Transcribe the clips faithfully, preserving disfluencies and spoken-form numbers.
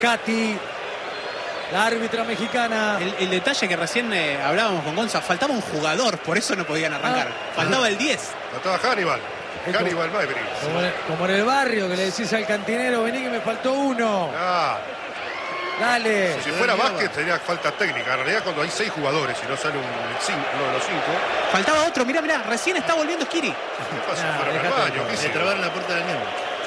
Katy, la árbitra mexicana. El, el detalle que recién eh, hablábamos con Gonza, faltaba un jugador, por eso no podían arrancar. Ah. Faltaba el diez. Faltaba Hannibal. Es Hannibal como, Maverick. Como, en, como en el barrio que le decís al cantinero, vení que me faltó uno. Ah. Dale. Si fuera básquet sería falta técnica. En realidad cuando hay seis jugadores y no sale un cinco, uno de los cinco. Faltaba otro, mirá, mirá, recién está volviendo Skiri. ¿Qué pasó? Fueron al baño, ¿qué Se trabaron la puerta del niño.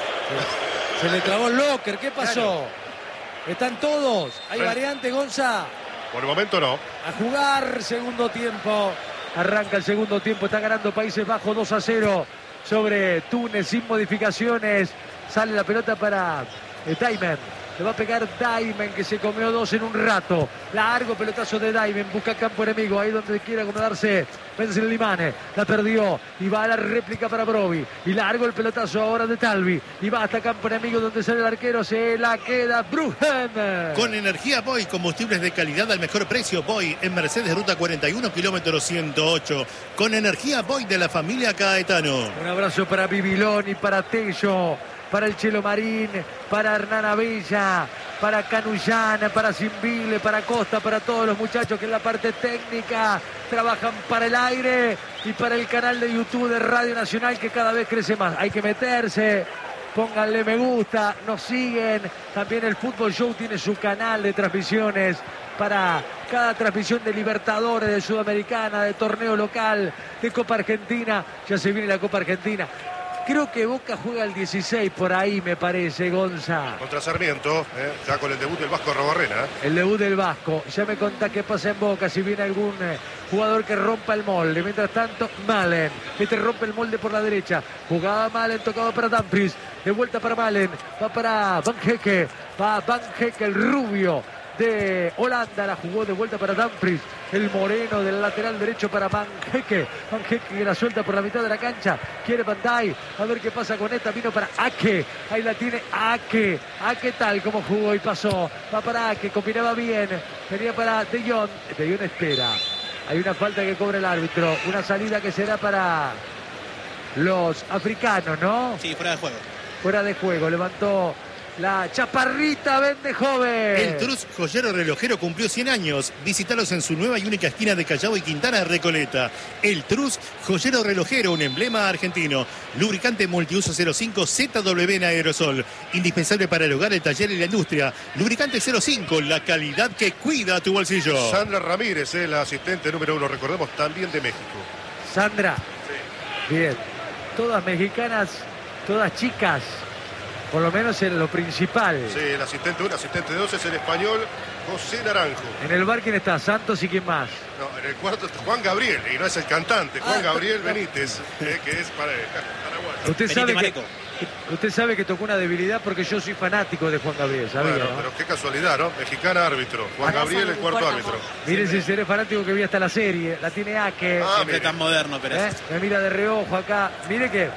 Se le trabó el locker, ¿qué pasó? Claro. Están todos. ¿Hay Ren. variante, Gonza? Por el momento no. A jugar, segundo tiempo. Arranca el segundo tiempo, está ganando Países Bajos dos a cero sobre Túnez sin modificaciones. Sale la pelota para Diamond. Le va a pegar Diamond, que se comió dos en un rato. Largo pelotazo de Diamond, busca campo enemigo, ahí donde quiere acomodarse Benzel Limane. La perdió y va a la réplica para Brovi. Y largo el pelotazo ahora de Talvi. Y va hasta campo enemigo donde sale el arquero, se la queda Bruggen. Con energía Boy, combustibles de calidad al mejor precio. Boy en Mercedes Ruta cuarenta y uno, kilómetro ciento ocho. Con energía Boy de la familia Caetano. Un abrazo para Bibilón y para Tello. Para el Chelo Marín, para Hernán Avella, para Canullana, para Simbile, para Costa, para todos los muchachos que en la parte técnica trabajan para el aire y para el canal de YouTube de Radio Nacional que cada vez crece más. Hay que meterse, pónganle me gusta, nos siguen. También el Fútbol Show tiene su canal de transmisiones para cada transmisión de Libertadores, de Sudamericana, de torneo local, de Copa Argentina. Ya se viene la Copa Argentina. Creo que Boca juega el dieciséis por ahí, me parece, Gonza. Contra Sarmiento, eh, ya con el debut del Vasco Arrobarrena. ¿eh? El debut del Vasco. Ya me contá qué pasa en Boca, si viene algún eh, jugador que rompa el molde. Mientras tanto, Malen. Este rompe el molde por la derecha. Jugaba Malen, tocado para Dumfries. De vuelta para Malen. Va para Van Hecke. Va Van Hecke, el rubio de Holanda. La jugó de vuelta para Dumfries. El moreno del lateral derecho para Van Hecke. Van Hecke que la suelta por la mitad de la cancha. Quiere Van Dijk. A ver qué pasa con esta. Vino para Ake. Ahí la tiene Ake. Ake tal como jugó y pasó. Va para Ake. Combinaba bien. Venía para De Jong. De Jong espera. Hay una falta que cobra el árbitro. Una salida que será para los africanos, ¿no? Sí, fuera de juego. Fuera de juego. Levantó la chaparrita Vende Joven. El Trus Joyero Relojero cumplió cien años. Visítalos en su nueva y única esquina de Callao y Quintana Recoleta. El Trus Joyero Relojero, un emblema argentino. Lubricante multiuso cero cinco Z W en aerosol. Indispensable para el hogar, el taller y la industria. Lubricante cero cinco, la calidad que cuida tu bolsillo. Sandra Ramírez, eh, la asistente número uno, recordemos, también de México. Sandra. Sí. Bien. Todas mexicanas, todas chicas. Por lo menos en lo principal. Sí, el asistente uno, asistente dos es el español José Naranjo. En el bar, ¿quién está? Santos y quién más. No, en el cuarto está Juan Gabriel, y no es el cantante, Juan ah, Gabriel Benítez, eh, que es para, paraguayo. Usted sabe, que, usted sabe que tocó una debilidad porque yo soy fanático de Juan Gabriel, ¿sabía? Bueno, ¿no? pero qué casualidad, ¿no? Mexicana árbitro, Juan Gabriel el cuarto árbitro. Mire si seré fanático que vi hasta la serie, la tiene Ake. Ah, siempre tan moderno, pero ¿Eh? Me mira de reojo acá. Mire que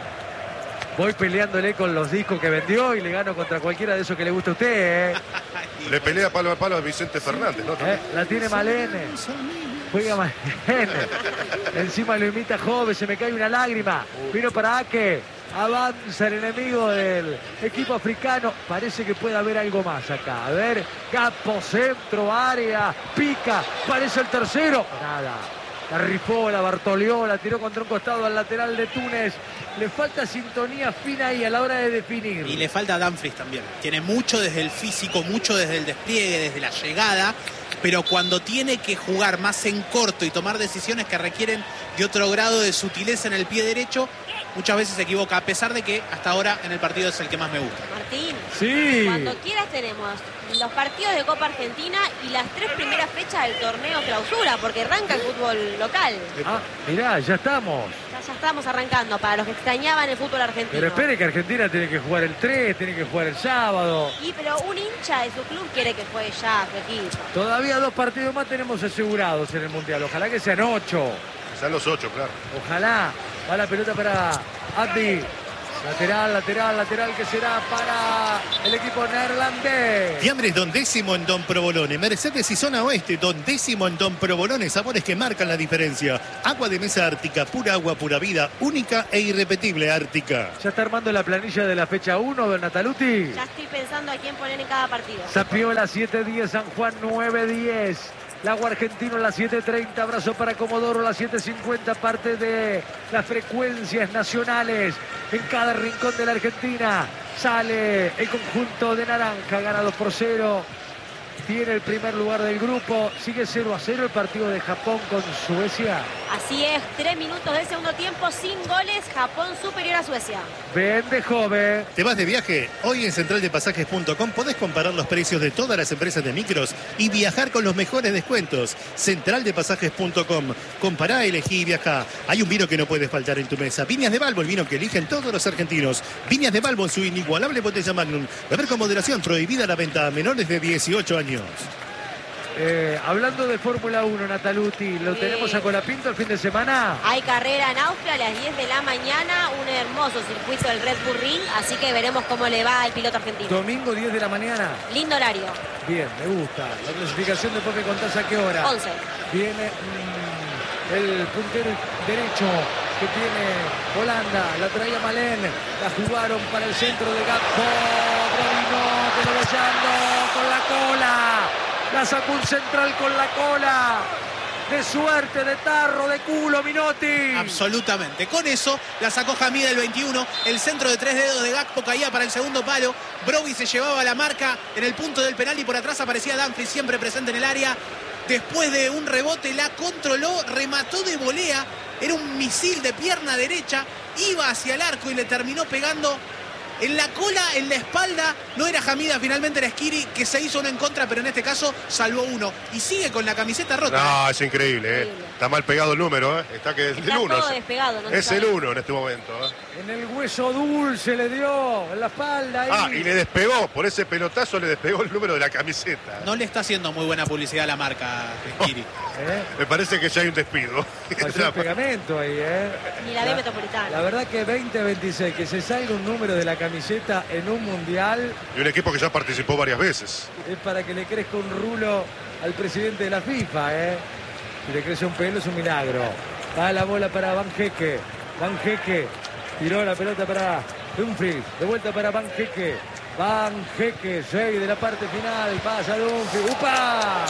voy peleándole con los discos que vendió y le gano contra cualquiera de esos que le gusta a usted, ¿eh? Le pelea palo a palo a Vicente Fernández, ¿no? ¿Eh? La tiene Malene. Juega Malene. Encima lo imita Jove, se me cae una lágrima. Vino para Ake. Avanza el enemigo del equipo africano. Parece que puede haber algo más acá. A ver, campo, centro, área, pica. Parece el tercero. Nada. La rifó, la bartoleó, la tiró contra un costado al lateral de Túnez. Le falta sintonía fina ahí a la hora de definir. Y le falta a Dumfries también. Tiene mucho desde el físico, mucho desde el despliegue, desde la llegada. Pero cuando tiene que jugar más en corto y tomar decisiones que requieren de otro grado de sutileza en el pie derecho, muchas veces se equivoca, a pesar de que hasta ahora en el partido es el que más me gusta. Martín, sí. Cuando quieras tenemos los partidos de Copa Argentina y las tres primeras fechas del torneo clausura, porque arranca el fútbol local. Ah, mirá, ya estamos. Ya, ya estamos arrancando, para los que extrañaban el fútbol argentino. Pero espere que Argentina tiene que jugar el tres, tiene que jugar el sábado. Y pero un hincha de su club quiere que juegue ya su equipo. Todavía dos partidos más tenemos asegurados en el Mundial. Ojalá que sean ocho. Sean los ocho, claro. Ojalá. Va la pelota para Abdi. Lateral, lateral, lateral que será para el equipo neerlandés. Fiambres Don Décimo en Don Provolone. Mercedes y Zona Oeste, Don Décimo en Don Provolone. Sabores que marcan la diferencia. Agua de mesa Ártica, pura agua, pura vida, única e irrepetible Ártica. ¿Ya está armando la planilla de la fecha uno, don Nataluti? Ya estoy pensando a quién poner en cada partido. Zapiola siete diez, San Juan nueve diez. Lago Argentino las siete treinta, abrazo para Comodoro las siete cincuenta, parte de las frecuencias nacionales en cada rincón de la Argentina. Sale el conjunto de naranja, gana dos por cero. Tiene el primer lugar del grupo. Sigue cero a cero el partido de Japón con Suecia. Así es, tres minutos del segundo tiempo, sin goles, Japón superior a Suecia. Vende joven. ¿Te vas de viaje? Hoy en central de pasajes punto com podés comparar los precios de todas las empresas de micros y viajar con los mejores descuentos. central de pasajes punto com. Compará, elegí y viajá. Hay un vino que no puede faltar en tu mesa. Viñas de Balbo, el vino que eligen todos los argentinos. Viñas de Balbo en su inigualable botella Magnum. Beber con moderación, prohibida la venta a menores de dieciocho años. Eh, hablando de Fórmula uno, Nataluti, ¿lo Sí. tenemos a Colapinto el fin de semana? Hay carrera en Austria a las diez de la mañana, un hermoso circuito del Red Bull Ring, así que veremos cómo le va al piloto argentino. Domingo diez de la mañana. Lindo horario, Bien, me gusta. La clasificación después me contás a qué hora. once. Viene mm, el puntero derecho que tiene Holanda. La traía Malén. La jugaron para el centro de Gakpo. Brovino, desarrollando con la cola. La sacó un central con la cola. De suerte, de tarro, de culo, Minotti. Absolutamente. Con eso la sacó Jamí del veintiuno. El centro de tres dedos de Gakpo caía para el segundo palo. Brovi se llevaba la marca en el punto del penal y por atrás aparecía Dumfries, siempre presente en el área. Después de un rebote la controló, remató de volea. Era un misil de pierna derecha. Iba hacia el arco y le terminó pegando en la cola, en la espalda. No era Hamida, finalmente era Skiri, que se hizo uno en contra, pero en este caso salvó uno. Y sigue con la camiseta rota. No, es increíble, ¿eh? Increíble. Está mal pegado el número, ¿eh? Está que es Está el uno. todo despegado, no se Es sabe. el uno en este momento, ¿eh? En el hueso dulce le dio, en la espalda. Ahí. Ah, y le despegó, por ese pelotazo le despegó el número de la camiseta. No le está haciendo muy buena publicidad a la marca Skiri. ¿Eh? Me parece que ya hay un despido. Pasó el pegamento ahí, ¿eh? Ni la B Metropolitana. La verdad que veinte veintiséis, que se salga un número de la camiseta en un mundial, Y un equipo que ya participó varias veces. es para que le crezca un rulo al presidente de la FIFA, ¿eh? Si le crece un pelo es un milagro. Va la bola para Van Heque. Van Heque tiró la pelota para Dumfries. De vuelta para Van Heque. Van Heque, seis de la parte final. Pasa Dumfries. ¡Upa!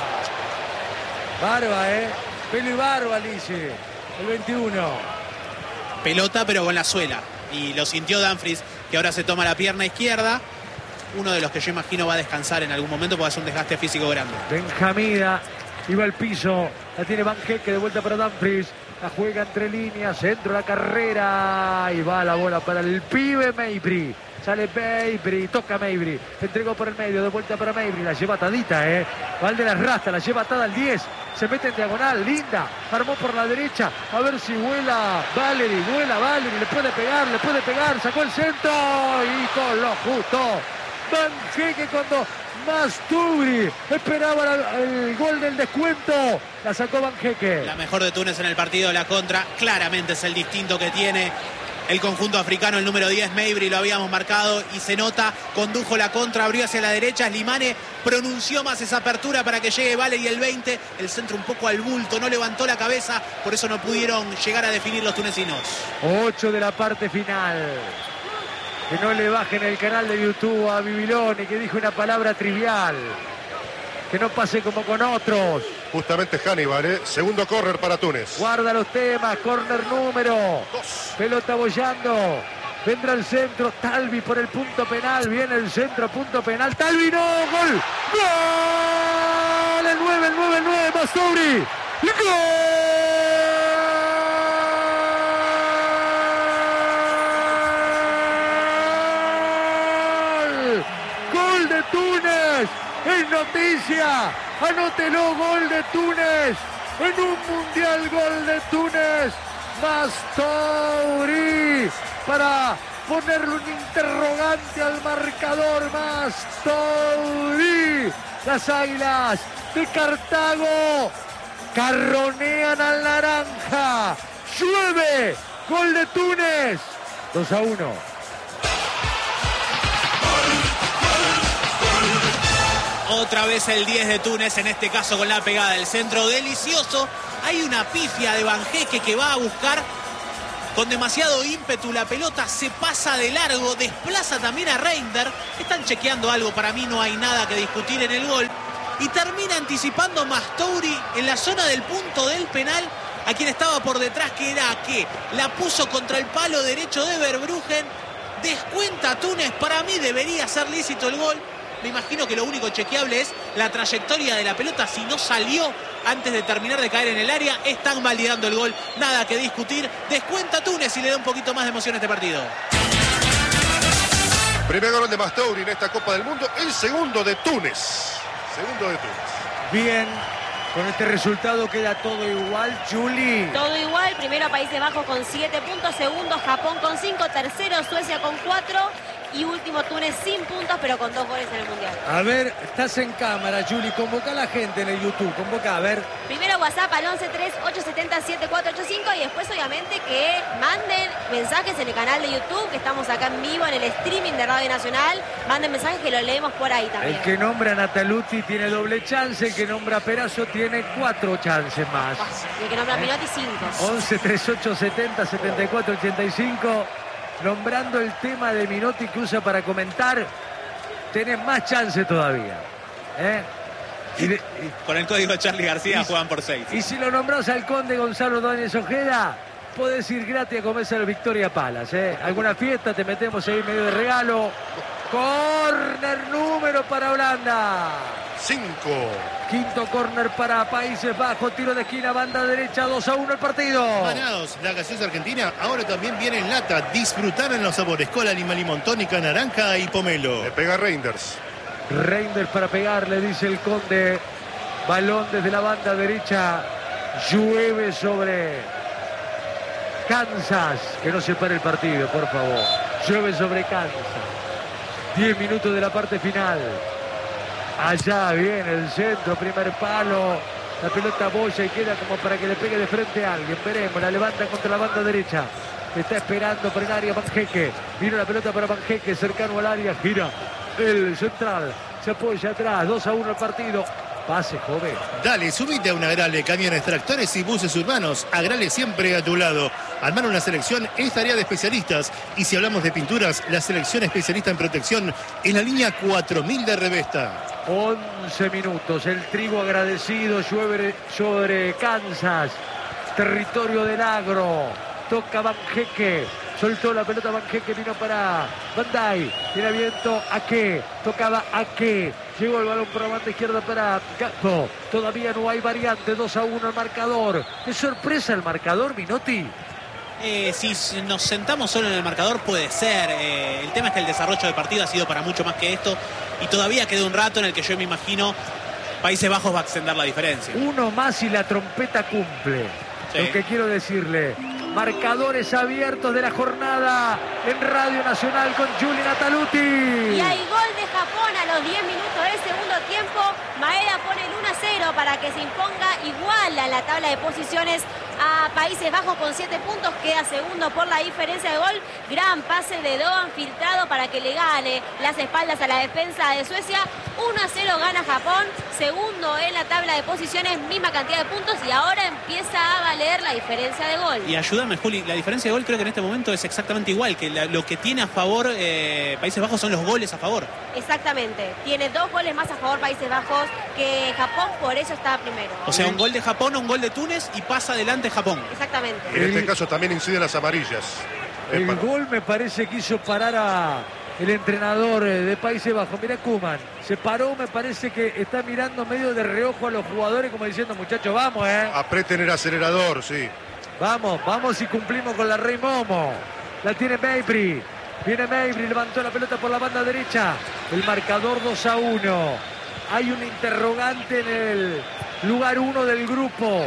Barba, ¿eh? Pelo y barba, dice. El veintiuno. Pelota, pero con la suela. Y lo sintió Dumfries, que ahora se toma la pierna izquierda. Uno de los que yo imagino va a descansar en algún momento porque hace un desgaste físico grande. Benjamida iba al piso, la tiene Van Heque, de vuelta para Dumfries, la juega entre líneas, centro la carrera y va la bola para el pibe Mejbri. Sale Mejbri, toca Mejbri, entregó por el medio, de vuelta para Mejbri, la lleva atadita, eh. Va al de las rastas, la lleva atada al diez, se mete en diagonal, linda, armó por la derecha, a ver si vuela Valeri, vuela Valeri, le puede pegar, le puede pegar, sacó el centro y con lo justo. Van Heque cuando Masturi esperaba la- el gol del descuento, la sacó Van Heque. La mejor de Túnez en el partido, la contra. Claramente es el distinto que tiene el conjunto africano. El número diez, Mejbri, lo habíamos marcado y se nota. Condujo la contra, abrió hacia la derecha. Slimane pronunció más esa apertura para que llegue Valeri el veinte. El centro un poco al bulto, no levantó la cabeza. Por eso no pudieron llegar a definir los tunecinos. ocho de la parte final. Que no le bajen el canal de YouTube a Bibiloni, que dijo una palabra trivial. Que no pase como con otros. Justamente Hannibal, ¿eh? Segundo córner para Túnez. Guarda los temas, córner número. Dos. Pelota bollando. Vendrá el centro, Talvi por el punto penal. Viene el centro, punto penal. Talvi no, gol. ¡Gol! El nueve, el nueve, el nueve, Masturi. ¡Gol! ¡Gol de Túnez! ¡Es noticia! ¡Anótelo, gol de Túnez! En un mundial, gol de Túnez. Masturi para ponerle un interrogante al marcador. Masturi. Las Águilas de Cartago carronean al naranja. Llueve. Gol de Túnez. dos a uno. Otra vez el diez de Túnez, en este caso con la pegada del centro delicioso. Hay una pifia de Banjeque que va a buscar con demasiado ímpetu la pelota, se pasa de largo, desplaza también a Reinder. Están chequeando algo, para mí no hay nada que discutir en el gol. Y termina anticipando Mastouri en la zona del punto del penal a quien estaba por detrás, que era que la puso contra el palo derecho de Verbruggen. Descuenta Túnez, para mí debería ser lícito el gol. Me imagino que lo único chequeable es la trayectoria de la pelota. Si no salió antes de terminar de caer en el área, están validando el gol. Nada que discutir. Descuenta Túnez y le da un poquito más de emoción a este partido. Primer gol de Mastouri en esta Copa del Mundo. El segundo de Túnez. Segundo de Túnez. Bien, con este resultado queda todo igual, Juli. Todo igual. Primero Países Bajos con siete puntos. Segundo Japón con cinco. Tercero Suecia con cuatro. Y último Túnez sin puntos, pero con dos goles en el Mundial. A ver, estás en cámara, Juli. Convoca a la gente en el YouTube. Convoca, a ver. Primero WhatsApp al once tres ocho siete cero siete cuatro ocho cinco y después obviamente que manden mensajes en el canal de YouTube, que estamos acá en vivo en el streaming de Radio Nacional. Manden mensajes que lo leemos por ahí también. El que nombra a Natalucci tiene doble chance, el que nombra a Perazo tiene cuatro chances más. Y el que nombra a Minotti, cinco. once tres ocho setenta setenta y cuatro ochenta y cinco. Nombrando el tema de Minotti que usa para comentar, tenés más chance todavía. ¿eh? Y de, y, Con el código Charlie García y, juegan por seis. Y si lo nombrás al conde Gonzalo Dóñez Ojeda, podés ir gratis a comerse al Victoria Palace. ¿eh? Alguna fiesta, te metemos ahí medio de regalo. Córner número para Holanda. Cinco. Quinto córner para Países Bajos, tiro de esquina, banda derecha, dos a uno el partido. Ganados, la gaseosa argentina ahora también viene en lata. Disfrutar en los sabores cola, lima, limón, tónica, naranja y pomelo. Le pega Reinders. Reinders para pegarle, dice el conde. Balón desde la banda derecha. Llueve sobre Kansas. Que no se pare el partido, por favor. Llueve sobre Kansas. Diez minutos de la parte final. Allá viene el centro, primer palo. La pelota boya y queda como para que le pegue de frente a alguien. Veremos, la levanta contra la banda derecha. Está esperando por el área Banjeque. Vino la pelota para Banjeque, cercano al área. Gira el central. Se apoya atrás. dos a uno el partido. Pase, joven. Dale, subite a una Agrale, camiones, tractores y buses urbanos. Agrale siempre a tu lado. Armar una selección es tarea de especialistas. Y si hablamos de pinturas, la selección especialista en protección en la línea cuatro mil de Revesta. once minutos. El trigo agradecido sobre, sobre Kansas. Territorio del agro. Toca Banjeque. Soltó la pelota Banjeque, vino para Bandai. Tiene viento a qué. Tocaba a qué. Llegó el balón por la banda izquierda para Gatto. Todavía no hay variante. dos a uno el marcador. ¿Qué sorpresa el marcador, Minotti? Eh, si nos sentamos solo en el marcador puede ser. Eh, el tema es que el desarrollo del partido ha sido para mucho más que esto. Y todavía queda un rato en el que yo me imagino Países Bajos va a extender la diferencia. Uno más y la trompeta cumple. Sí. Lo que quiero decirle. Marcadores abiertos de la jornada en Radio Nacional con Juli Natalucci. Y hay gol de Japón a los diez minutos del segundo tiempo. Maeda pone el uno a cero para que se imponga igual a la tabla de posiciones a Países Bajos con siete puntos. Queda segundo por la diferencia de gol. Gran pase de Doan filtrado para que le gane las espaldas a la defensa de Suecia. uno a cero gana Japón. Segundo en la tabla de posiciones, misma cantidad de puntos. Y ahora empieza a valer la diferencia de gol. Y ayúdame, Juli, la diferencia de gol creo que en este momento es exactamente igual. Que la, lo que tiene a favor eh, Países Bajos son los goles a favor. Exactamente. Tiene dos goles más a favor Países Bajos que Japón, por eso está primero. O sea, un gol de Japón, un gol de Túnez y pasa adelante Japón. Exactamente. Y en este caso también inciden las amarillas. El para... gol me parece que hizo parar a el entrenador de Países Bajos. Mirá Koeman, se paró, me parece que está mirando medio de reojo a los jugadores como diciendo, muchachos, vamos, eh. Apreten el acelerador, sí. Vamos, vamos y cumplimos con la Rey Momo. La tiene Mabry. Viene Mabry, levantó la pelota por la banda derecha. El marcador dos a uno. Hay un interrogante en el lugar uno del grupo.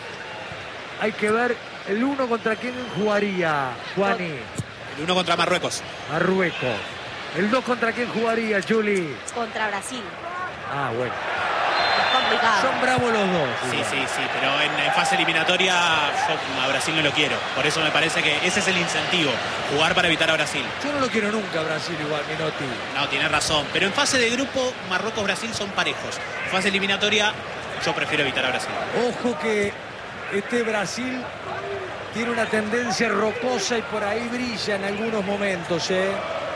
Hay que ver el uno contra quién jugaría, Juani. El uno contra Marruecos. Marruecos. El dos contra quién jugaría, Juli. Contra Brasil. Ah, bueno. Es complicado. Son bravos los dos. Sí, igual. sí, sí, pero en, en fase eliminatoria yo a Brasil no lo quiero. Por eso me parece que ese es el incentivo, jugar para evitar a Brasil. Yo no lo quiero nunca, Brasil, igual, Menotti. No, tiene razón. Pero en fase de grupo, Marruecos-Brasil son parejos. En fase eliminatoria, yo prefiero evitar a Brasil. Ojo que este Brasil tiene una tendencia rocosa y por ahí brilla en algunos momentos, ¿eh?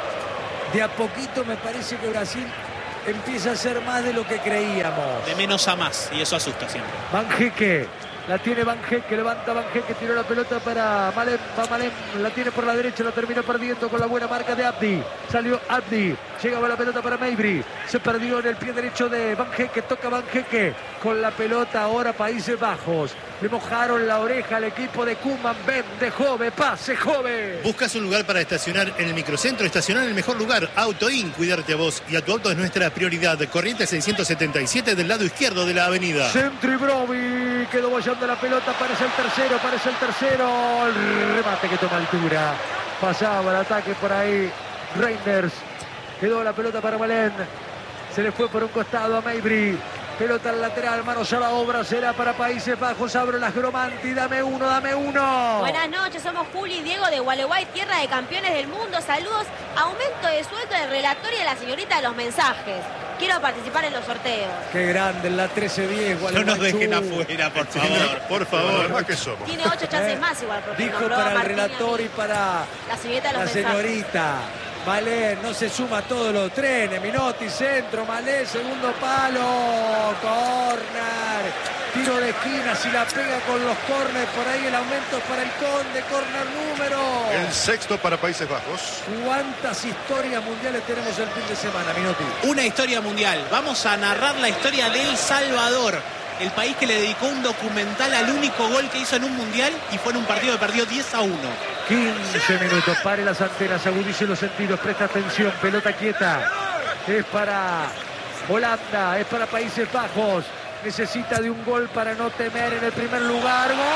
De a poquito me parece que Brasil empieza a ser más de lo que creíamos. De menos a más, y eso asusta siempre. Banjeque, la tiene Banjeque, levanta Banjeque, tiró la pelota para Malem, va Malem, la tiene por la derecha, la termina perdiendo con la buena marca de Abdi. Salió Abdi, llegaba la pelota para Mejbri, se perdió en el pie derecho de Banjeque, toca Banjeque con la pelota ahora Países Bajos. Le mojaron la oreja al equipo de Koeman. Ven de Jove, pase Jove. ¿Buscas un lugar para estacionar en el microcentro? Estacionar en el mejor lugar. Autoin, cuidarte a vos y a tu auto es nuestra prioridad. Corriente seiscientos setenta y siete del lado izquierdo de la avenida. Centro y Brovi, quedó bollando la pelota, parece el tercero, parece el tercero. El remate que toma altura. Pasaba el ataque por ahí. Reinders, quedó la pelota para Malén. Se le fue por un costado a Mejbri. Pelota al lateral, manos a la obra, será para Países Bajos. Abro las Gromanti, dame uno, dame uno. Buenas noches, somos Juli y Diego de Gualeguay, tierra de campeones del mundo. Saludos, aumento de sueldo del relator y de la señorita de los mensajes. Quiero participar en los sorteos. Qué grande, en la trece diez. No nos dejen afuera, por favor. Por favor, más que somos. Tiene ocho chances más igual. Porque Dijo nombró a para el Martín relator y Amis, para la señorita de los la mensajes. señorita. Malé, no se suma a todos los trenes. Minotti, centro, Malé, segundo palo. Corner. Tiro de esquina, si la pega con los corners, por ahí el aumento para el Conde. Corner número. El sexto para Países Bajos. ¿Cuántas historias mundiales tenemos el fin de semana, Minotti? Una historia mundial. Vamos a narrar la historia de El Salvador. El país que le dedicó un documental al único gol que hizo en un mundial y fue en un partido que perdió diez a uno. quince minutos, pare las antenas, agudice los sentidos, presta atención, pelota quieta. Es para Holanda, es para Países Bajos. Necesita de un gol para no temer en el primer lugar. ¡Gol!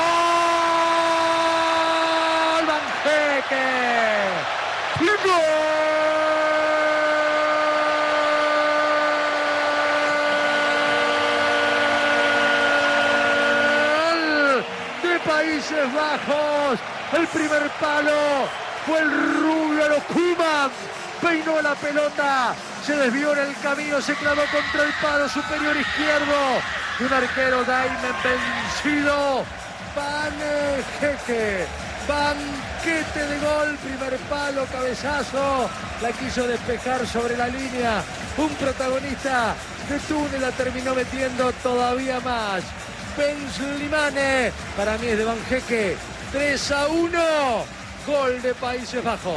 ¡Banjeque! ¡Gol! Países Bajos, el primer palo fue el rubio a los Koeman, peinó la pelota, se desvió en el camino, se clavó contra el palo superior izquierdo de un arquero Daimen vencido. Banjeque, banquete de gol, primer palo, cabezazo, la quiso despejar sobre la línea, un protagonista de Túnez la terminó metiendo todavía más. Benzlimane, para mí es de Banjeque, tres a uno, gol de Países Bajos.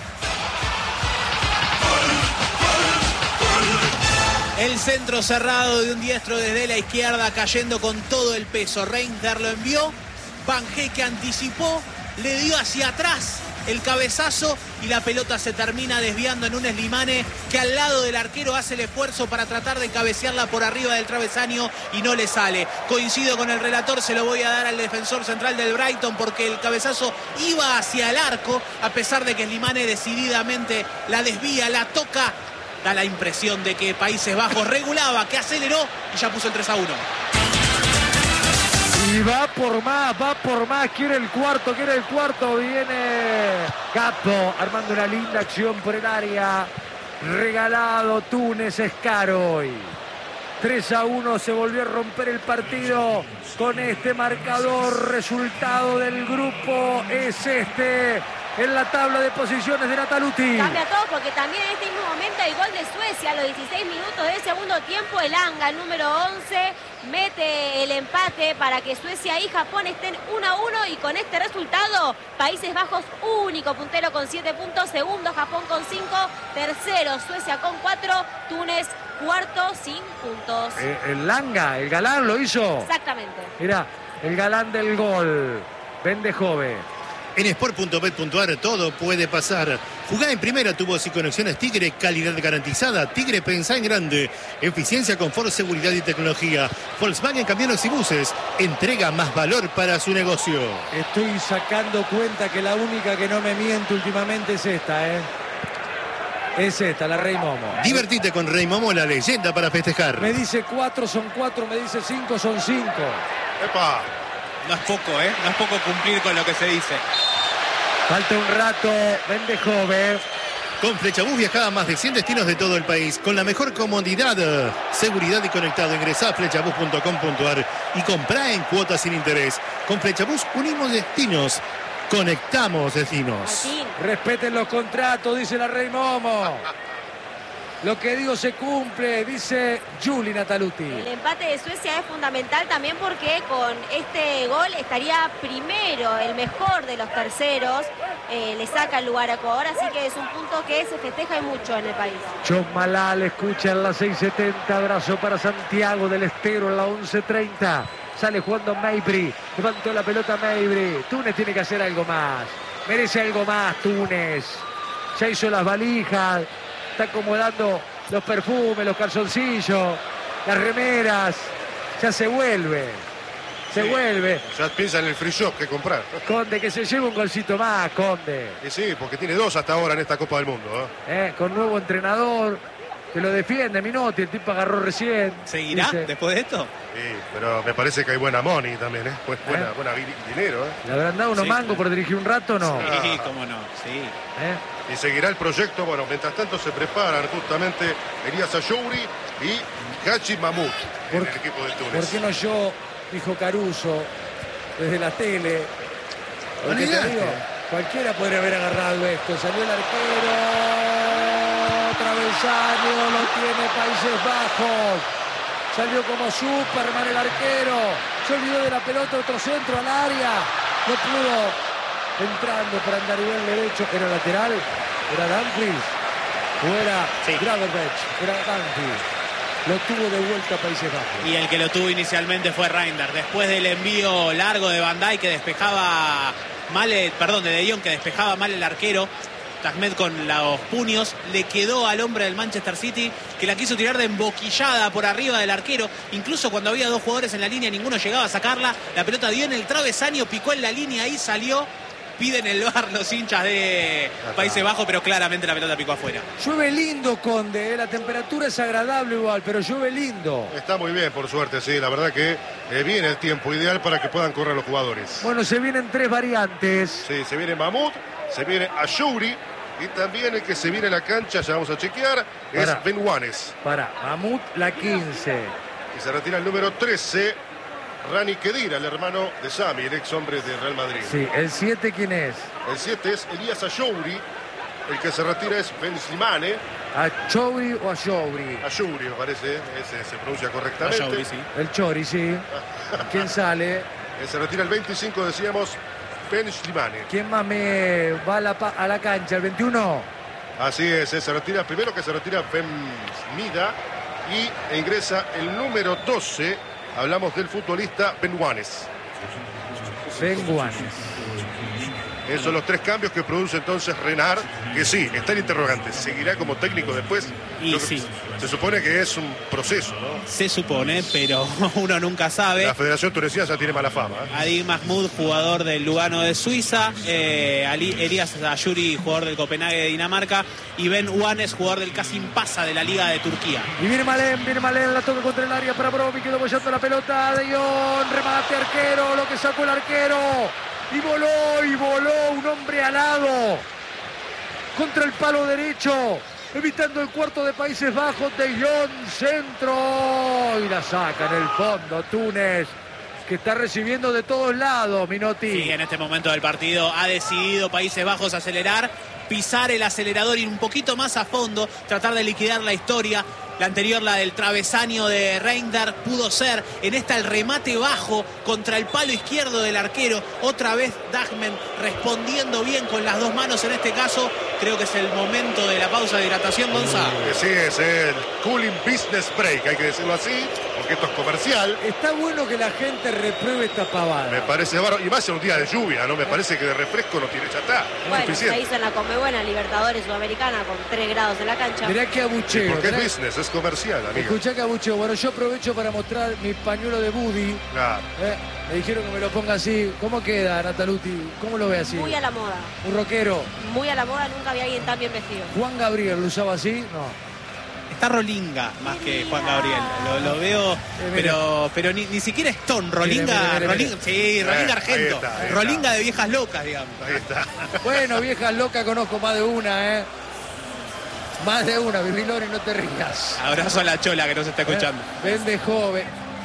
El centro cerrado de un diestro desde la izquierda, cayendo con todo el peso. Reinders lo envió, Banjeque anticipó, le dio hacia atrás el cabezazo y la pelota se termina desviando en un Slimane que al lado del arquero hace el esfuerzo para tratar de cabecearla por arriba del travesaño y no le sale. Coincido con el relator, se lo voy a dar al defensor central del Brighton porque el cabezazo iba hacia el arco, a pesar de que Slimane decididamente la desvía, la toca. Da la impresión de que Países Bajos regulaba, que aceleró y ya puso el tres a uno. Y va por más, va por más, quiere el cuarto, quiere el cuarto, viene Capo armando una linda acción por el área, regalado Túnez, es caro hoy. tres a uno, se volvió a romper el partido con este marcador, resultado del grupo es este. En la tabla de posiciones de Nataluti. Cambia todo porque también en este mismo momento hay gol de Suecia a los dieciséis minutos del segundo tiempo. El Anga, el número once, mete el empate para que Suecia y Japón estén uno a uno y con este resultado Países Bajos único puntero con siete puntos, segundo Japón con cinco, tercero Suecia con cuatro, Túnez cuarto sin puntos. Eh, el Langa, el galán lo hizo. Exactamente. Mira, el galán del gol, Vende Jove. En sport punto bet punto a r todo puede pasar. Jugá en primera, tu voz y conexiones Tigre, calidad garantizada. Tigre, pensá en grande. Eficiencia, confort, seguridad y tecnología. Volkswagen Camiones y Buses, entrega más valor para su negocio. Estoy sacando cuenta que la única que no me miente últimamente es esta, ¿eh? Es esta, la Rey Momo. Divertite con Rey Momo, la leyenda para festejar. Me dice cuatro, son cuatro. Me dice cinco, son cinco. ¡Epa! No es poco, ¿eh? No es poco cumplir con lo que se dice. Falta un rato. Vende joven. Con Flechabús viajaba a más de cien destinos de todo el país, con la mejor comodidad, seguridad y conectado. Ingresá a flechabús punto com punto ar y comprá en cuotas sin interés. Con Flechabús unimos destinos, conectamos destinos. Martín. Respeten los contratos, dice la Rey Momo. Lo que digo se cumple, dice Juli Nataluti. El empate de Suecia es fundamental también porque con este gol estaría primero, el mejor de los terceros. Eh, le saca el lugar a Ecuador, así que es un punto que se festeja y mucho en el país. John Malal escucha en la seis setenta. Abrazo para Santiago del Estero en la once treinta. Sale jugando Meibri. Levantó la pelota Meibri. Túnez tiene que hacer algo más. Merece algo más Túnez. Ya hizo las valijas. Está acomodando los perfumes, los calzoncillos, las remeras. Ya se vuelve. Se Sí. vuelve. Ya piensa en el free shop que comprar. Conde, que se lleve un golcito más, Conde. Y sí, porque tiene dos hasta ahora en esta Copa del Mundo. ¿eh? Eh, con nuevo entrenador. Que lo defiende, Minotti. El tipo agarró recién. ¿Seguirá Dice, después de esto? Sí, pero me parece que hay buena money también, ¿eh? Pues buena, ¿Eh? buena vi- dinero, ¿eh? ¿Le habrán dado unos Sí, mangos claro. por dirigir un rato o no? Sí. Sí, cómo no, sí. ¿Eh? Y seguirá el proyecto. Bueno, mientras tanto se preparan justamente Elías Ayouri y Hachi Mahmoud en ¿Por el qué- equipo de ¿Por Túnez. qué no yo, dijo Caruso, desde la tele? Porque te Olvidate. digo, cualquiera podría haber agarrado esto. Salió el arquero, travesaño, lo tiene Países Bajos. Salió como Superman el arquero. Se olvidó de la pelota, otro centro al área. No pudo. Entrando por andarivel derecho. ¿Era lateral? ¿Era Dumfries? ¿O era Sí. Gravenberch? Era Dumfries. Lo tuvo de vuelta a Países Bajos. Y el que lo tuvo inicialmente fue Reinders. Después del envío largo de Van Dijk que despejaba mal, el- perdón, de De Jong que despejaba mal el arquero. Tahmed con los puños, le quedó al hombre del Manchester City que la quiso tirar de emboquillada por arriba del arquero. Incluso cuando había dos jugadores en la línea, ninguno llegaba a sacarla. La pelota dio en el travesaño, picó en la línea y salió. Piden el V A R los hinchas de Países Bajos, pero claramente la pelota picó afuera. Llueve lindo, Conde, ¿eh? La temperatura es agradable igual, pero llueve lindo. Está muy bien, por suerte, sí. La verdad que eh, viene el tiempo ideal para que puedan correr los jugadores. Bueno, se vienen tres variantes. Sí, se viene Mahmoud, se viene Ayouri y también el que se viene a la cancha, ya vamos a chequear, es Pará. Ben Wanes. Para Mahmoud, la quince. Y se retira el número trece, Rani Khedira, el hermano de Sami, el ex hombre de Real Madrid. Sí, el siete, ¿quién es? El siete es Elías Ayouri, el que se retira es Ben Slimane. ¿A Chouri o a Chouri? Ayouri, me parece, ese se pronuncia correctamente. Ayouri, sí. El Chori, sí. ¿Quién sale? Eh, Se retira el veinticinco, decíamos, Ben Slimane. ¿Quién más me va a la, pa- a la cancha? ¿El veintiuno? Así es, eh, se retira, primero que se retira Ben Mida y e ingresa el número doce, hablamos del futbolista Ben Wanes. Ben Guanes. Esos son los tres cambios que produce entonces Renard, que sí, está en interrogante. ¿Seguirá como técnico después? Y Lo que- sí. Se supone que es un proceso, ¿no? Se supone, pero uno nunca sabe. La Federación Tunecina ya tiene mala fama. ¿eh? Adi Mahmoud, jugador del Lugano de Suiza, eh, Ali, Elías Ayouri, jugador del Copenhague de Dinamarca, y Ben Wanes, jugador del Kasim Pasa de la Liga de Turquía. Y viene Malén, viene Malén, la toca contra el área para Bromi, quedó apoyando la pelota de Ion, remate arquero, lo que sacó el arquero. Y voló, y voló un hombre alado contra el palo derecho, evitando el cuarto de Países Bajos de Ion, centro. Y la saca en el fondo Túnez, que está recibiendo de todos lados, Minotti. Sí, en este momento del partido ha decidido Países Bajos acelerar, pisar el acelerador, ir un poquito más a fondo, tratar de liquidar la historia. La anterior, la del travesaño de Reinders, pudo ser. En esta el remate bajo contra el palo izquierdo del arquero. Otra vez Dagmen respondiendo bien con las dos manos en este caso. Creo que es el momento de la pausa de hidratación, Gonzalo. Que sí, es el cooling business break, hay que decirlo así. porque esto es comercial. Está bueno que la gente repruebe esta pavada. Me parece bárbaro, y más en un día de lluvia, ¿no? Me parece que de refresco no tiene, ya está. Bueno, Suficiente. se hizo en la Conmebol, en Libertadores Sudamericana, con tres grados en la cancha. Mirá que abucheo. Porque es mirá- business, es comercial, amigo. Escuchá que abucheo. Bueno, yo aprovecho para mostrar mi pañuelo de Buddy. Claro. Eh, me dijeron que me lo ponga así. ¿Cómo queda, Nataluti? ¿Cómo lo ve así? Muy a la moda. Un rockero. Muy a la moda, nunca había alguien tan bien vestido. Juan Gabriel lo usaba así. No. Está Rolinga más que Juan Gabriel. Lo, lo veo, Eh, mira. pero pero ni, ni siquiera Stone. Rolinga, Mira, mira, mira, Rolinga- mira. sí, Rolinga Eh, ahí Argento. está, ahí Rolinga está. de viejas locas, digamos. Ahí está. Bueno, viejas locas conozco más de una, ¿eh? Más de una, Birrilori, no te rías. Abrazo a la chola que nos está escuchando. Eh, Vende joven.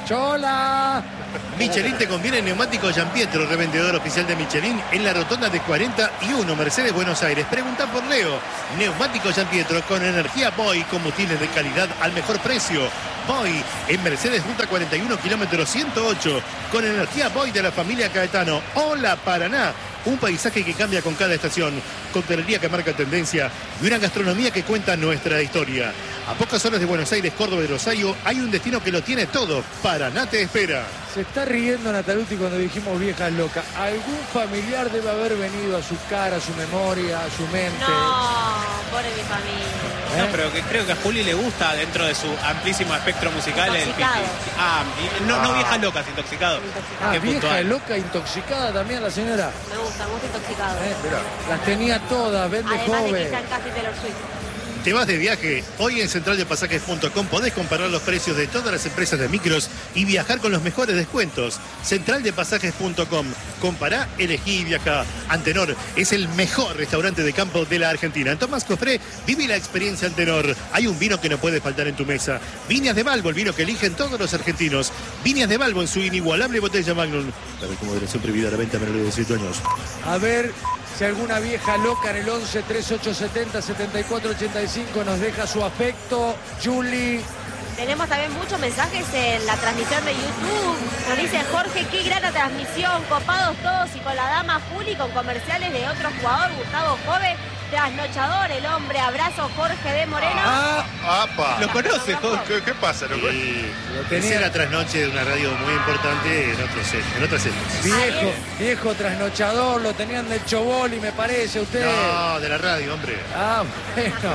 ¡Chola! Michelin te conviene neumático Giampietro, revendedor oficial de Michelin en la rotonda de cuarenta y uno, Mercedes, Buenos Aires. Pregunta por Leo. Neumático Giampietro con energía Boy, combustibles de calidad al mejor precio. Boy en Mercedes, ruta cuarenta y uno, kilómetro ciento ocho, con energía Boy de la familia Caetano. Hola, Paraná. Un paisaje que cambia con cada estación, coctelería que marca tendencia y una gastronomía que cuenta nuestra historia. A pocas horas de Buenos Aires, Córdoba y Rosario, hay un destino que lo tiene todo. Paraná te espera. Se está riendo Nataluti cuando dijimos viejas locas. Algún familiar debe haber venido a su cara, a su memoria, a su mente. No, pobre mi familia. ¿Eh? No, pero que creo que a Juli le gusta dentro de su amplísimo espectro musical el Intoxicado. pipi. Ah, y- no, no Ah. viejas locas, intoxicado. Intoxicado. Ah, Qué vieja, puntual. loca, intoxicada también la señora. Me gusta, me gusta intoxicado. ¿Eh? Mirá. Las tenía todas, vende Además de que joven. están casi Taylor Swift. ¿Te vas de viaje? Hoy en central de pasajes punto com podés comparar los precios de todas las empresas de micros y viajar con los mejores descuentos. central de pasajes punto com. Compará, elegí y viajá. Antenor es el mejor restaurante de campo de la Argentina. En Tomás Cofré, vive la experiencia Antenor. Hay un vino que no puede faltar en tu mesa. Viñas de Balbo, el vino que eligen todos los argentinos. Viñas de Balbo en su inigualable botella Magnum. La vez como moderación prohibida a la venta a menores de dieciocho años. A ver si alguna vieja loca en el once, treinta y ocho setenta, setenta y cuatro ochenta y cinco nos deja su afecto. Julie. Tenemos también muchos mensajes en la transmisión de YouTube. Nos dice Jorge, qué grata transmisión, copados todos y con la dama Juli, con comerciales de otro jugador, Gustavo Jove, trasnochador, el hombre. Abrazo, Jorge de Moreno. Ah, ¡Apa! Lo conoce, Jorge. ¿Qué, qué pasa? ¿Lo conoce? Y Lo tenía. esa era trasnoche de una radio muy importante en, otros, en otras épocas. viejo, viejo trasnochador, lo tenían del Choboli, me parece, usted. No, de la radio, hombre. Ah, bueno.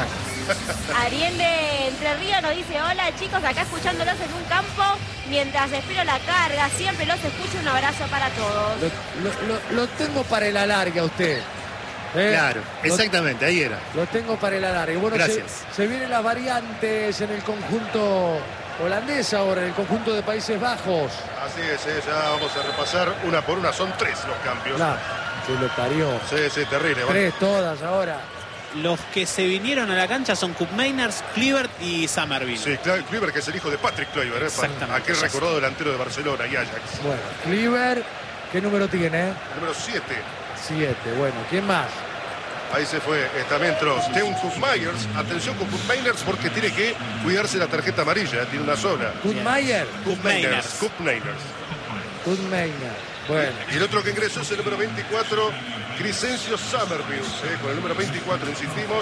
Ariel de Entre Ríos nos dice, hola chicos, acá escuchándolos en un campo mientras espero la carga. Siempre los escucho, un abrazo para todos. Lo, lo- lo- lo tengo para el alargue a usted. ¿Eh? Claro, Lo- exactamente, ahí era. Lo tengo para el alargue. Bueno, Gracias. Se, se vienen las variantes en el conjunto holandés ahora, en el conjunto de Países Bajos. Así es, eh, ya vamos a repasar una por una. Son tres los cambios. La, se lo parió. Sí, sí, terrible. Bueno, Tres todas ahora. Los que se vinieron a la cancha son Cup Mainers, Kluivert y Somerville. sí, Cla- Kluivert, que es el hijo de Patrick Kluivert, eh, Exactamente. aquel recordado delantero de Barcelona y Ajax. Bueno, Kluivert, ¿qué número tiene? Número siete. Siete. Bueno, ¿quién más? Ahí se fue. Eh, También entró Steven Myers. Atención con Myers porque tiene que cuidarse la tarjeta amarilla. Tiene una sola. Kutmayer. Cup Mainers. Kutmainers. Kutmayer. Bueno, Y el otro que ingresó es el número veinticuatro, Crescencio Somerville. eh, Con el número veinticuatro insistimos.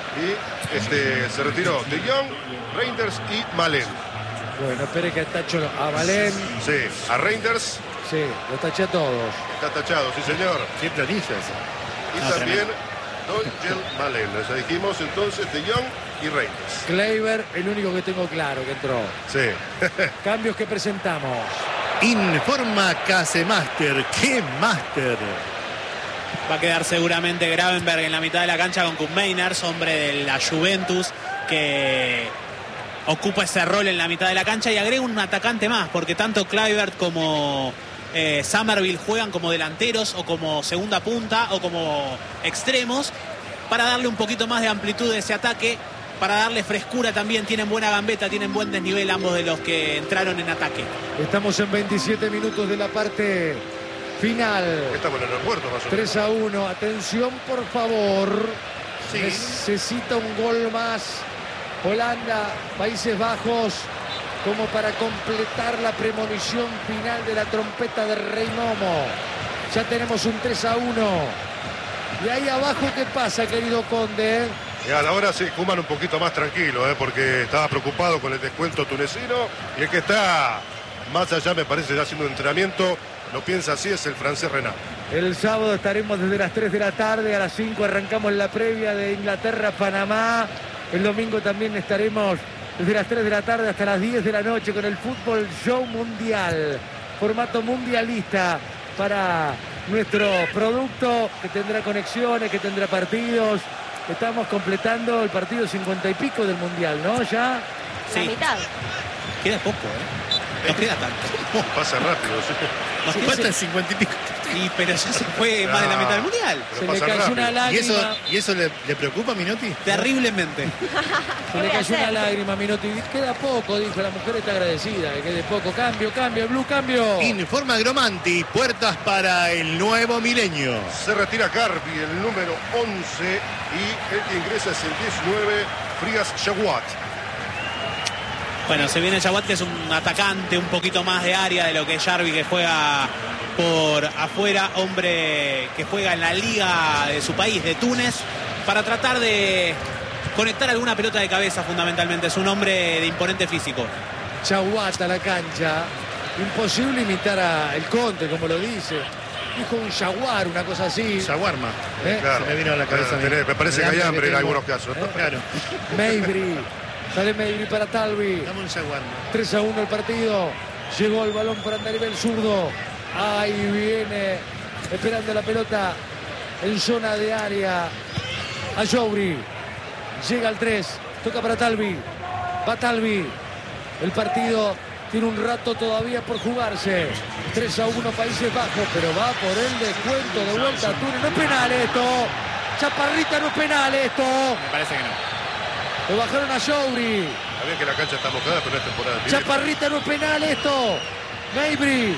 Y este, se retiró De Jong, Reinders y Malen. bueno, espere que tacho a Valén. Sí, a Reinders Sí, lo taché a todos. está tachado, sí señor. Qué planillas. Y Ah, también tremendo. Nigel Malen. Ya dijimos entonces De Jong y Reinders. Kleiber, el único que tengo claro que entró. Sí. Cambios que presentamos. Informa Casemaster. ¡Qué máster! Va a quedar seguramente Gravenberg en la mitad de la cancha con Cup Mainers, hombre de la Juventus, que ocupa ese rol en la mitad de la cancha y agrega un atacante más, porque tanto Kluivert como eh, Somerville juegan como delanteros o como segunda punta o como extremos para darle un poquito más de amplitud a ese ataque, para darle frescura también. Tienen buena gambeta, tienen buen desnivel ambos de los que entraron en ataque. Estamos en veintisiete minutos de la parte final. Estamos en el aeropuerto más o menos. tres a uno. Atención, por favor. Sí. Necesita un gol más. Holanda, Países Bajos, como para completar la premonición final de la trompeta de Rey Momo. Ya tenemos un tres a uno. Y ahí abajo, ¿qué pasa, querido Conde? Y ahora sí, Koeman un poquito más tranquilo, ¿eh? Porque estaba preocupado con el descuento tunecino. Y el que está más allá, me parece, ya haciendo entrenamiento, lo piensa así, es el francés Renat. El sábado estaremos desde las tres de la tarde, a las cinco arrancamos la previa de Inglaterra-Panamá. El domingo también estaremos desde las tres de la tarde hasta las diez de la noche con el Fútbol Show Mundial. Formato mundialista para nuestro producto, que tendrá conexiones, que tendrá partidos. Estamos completando el partido cincuenta y pico del Mundial, ¿no? Ya. Sí. La mitad. Queda poco, ¿eh? No queda tanto. Pasa rápido, sí. Nos Faltan cincuenta y pico. Y, pero ya se fue más de la mitad del Mundial. Pero Se le pasa cayó rápido. una ¿Y lágrima. eso, y eso le, le preocupa a Minotti? Terriblemente. Se le voy a cayó una hacer? lágrima, Minotti. Queda poco, dijo. La mujer está agradecida. Que quede poco. Cambio, cambio, Blue, cambio. Informa Gromanti, puertas para el nuevo milenio. Se retira Garbi, el número once. Y el que ingresa es el diecinueve, Frías Jawad. Bueno, se viene Jawad, que es un atacante un poquito más de área de lo que Jarvi, que juega por afuera, hombre que juega en la liga de su país, de Túnez, para tratar de conectar alguna pelota de cabeza fundamentalmente. Es un hombre de imponente físico. Chaguata a la cancha. Imposible imitar a el Conte, como lo dice. Dijo un jaguar, una cosa así. Shawarma. ¿Eh? Claro. Se me vino a la cabeza. Eh, tenés- me parece que hay hambre en algunos casos, ¿no? Claro. Mabry. Sale Mabry para Talvi. Dame un shawarma. tres a uno el partido. Llegó el balón para Andarivel zurdo. Ahí viene. Esperando la pelota en zona de área. A Jouri. Llega al tres. Toca para Talvi. Va Talvi. El partido tiene un rato todavía por jugarse. tres a uno Países Bajos, pero va por el descuento de vuelta a Túnez. No es penal esto. Chaparrita, no es penal esto. Me parece que no. Lo bajaron a Jouri. Está bien que la cancha está mojada, pero no es temporada. Chaparrita, no es penal esto. Mabry.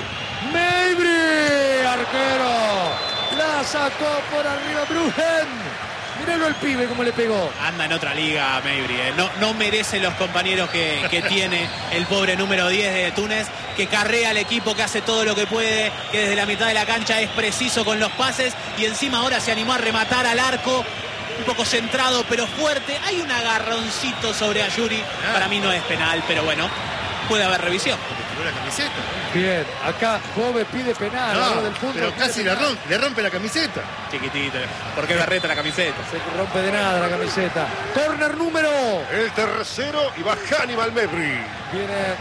Mabry. Arquero. La sacó por arriba Brujen. Míralo el pibe cómo le pegó. Anda en otra liga, Mabry. eh. No, no merece los compañeros que, que tiene el pobre número diez de Túnez, que carrea al equipo, que hace todo lo que puede, que desde la mitad de la cancha es preciso con los pases y encima ahora se animó a rematar al arco. Un poco centrado, pero fuerte. Hay un agarroncito sobre Ayuri. Para mí no es penal, pero bueno, puede haber revisión. Tiró la camiseta. Bien, acá Jove pide penal. No, algo del fútbol, pero pide casi le penal. rompe, le rompe la camiseta. Chiquitito. ¿Por qué berreta la camiseta? Se rompe de nada la camiseta. Corner número. El tercero y va Hannibal Mabry. Viene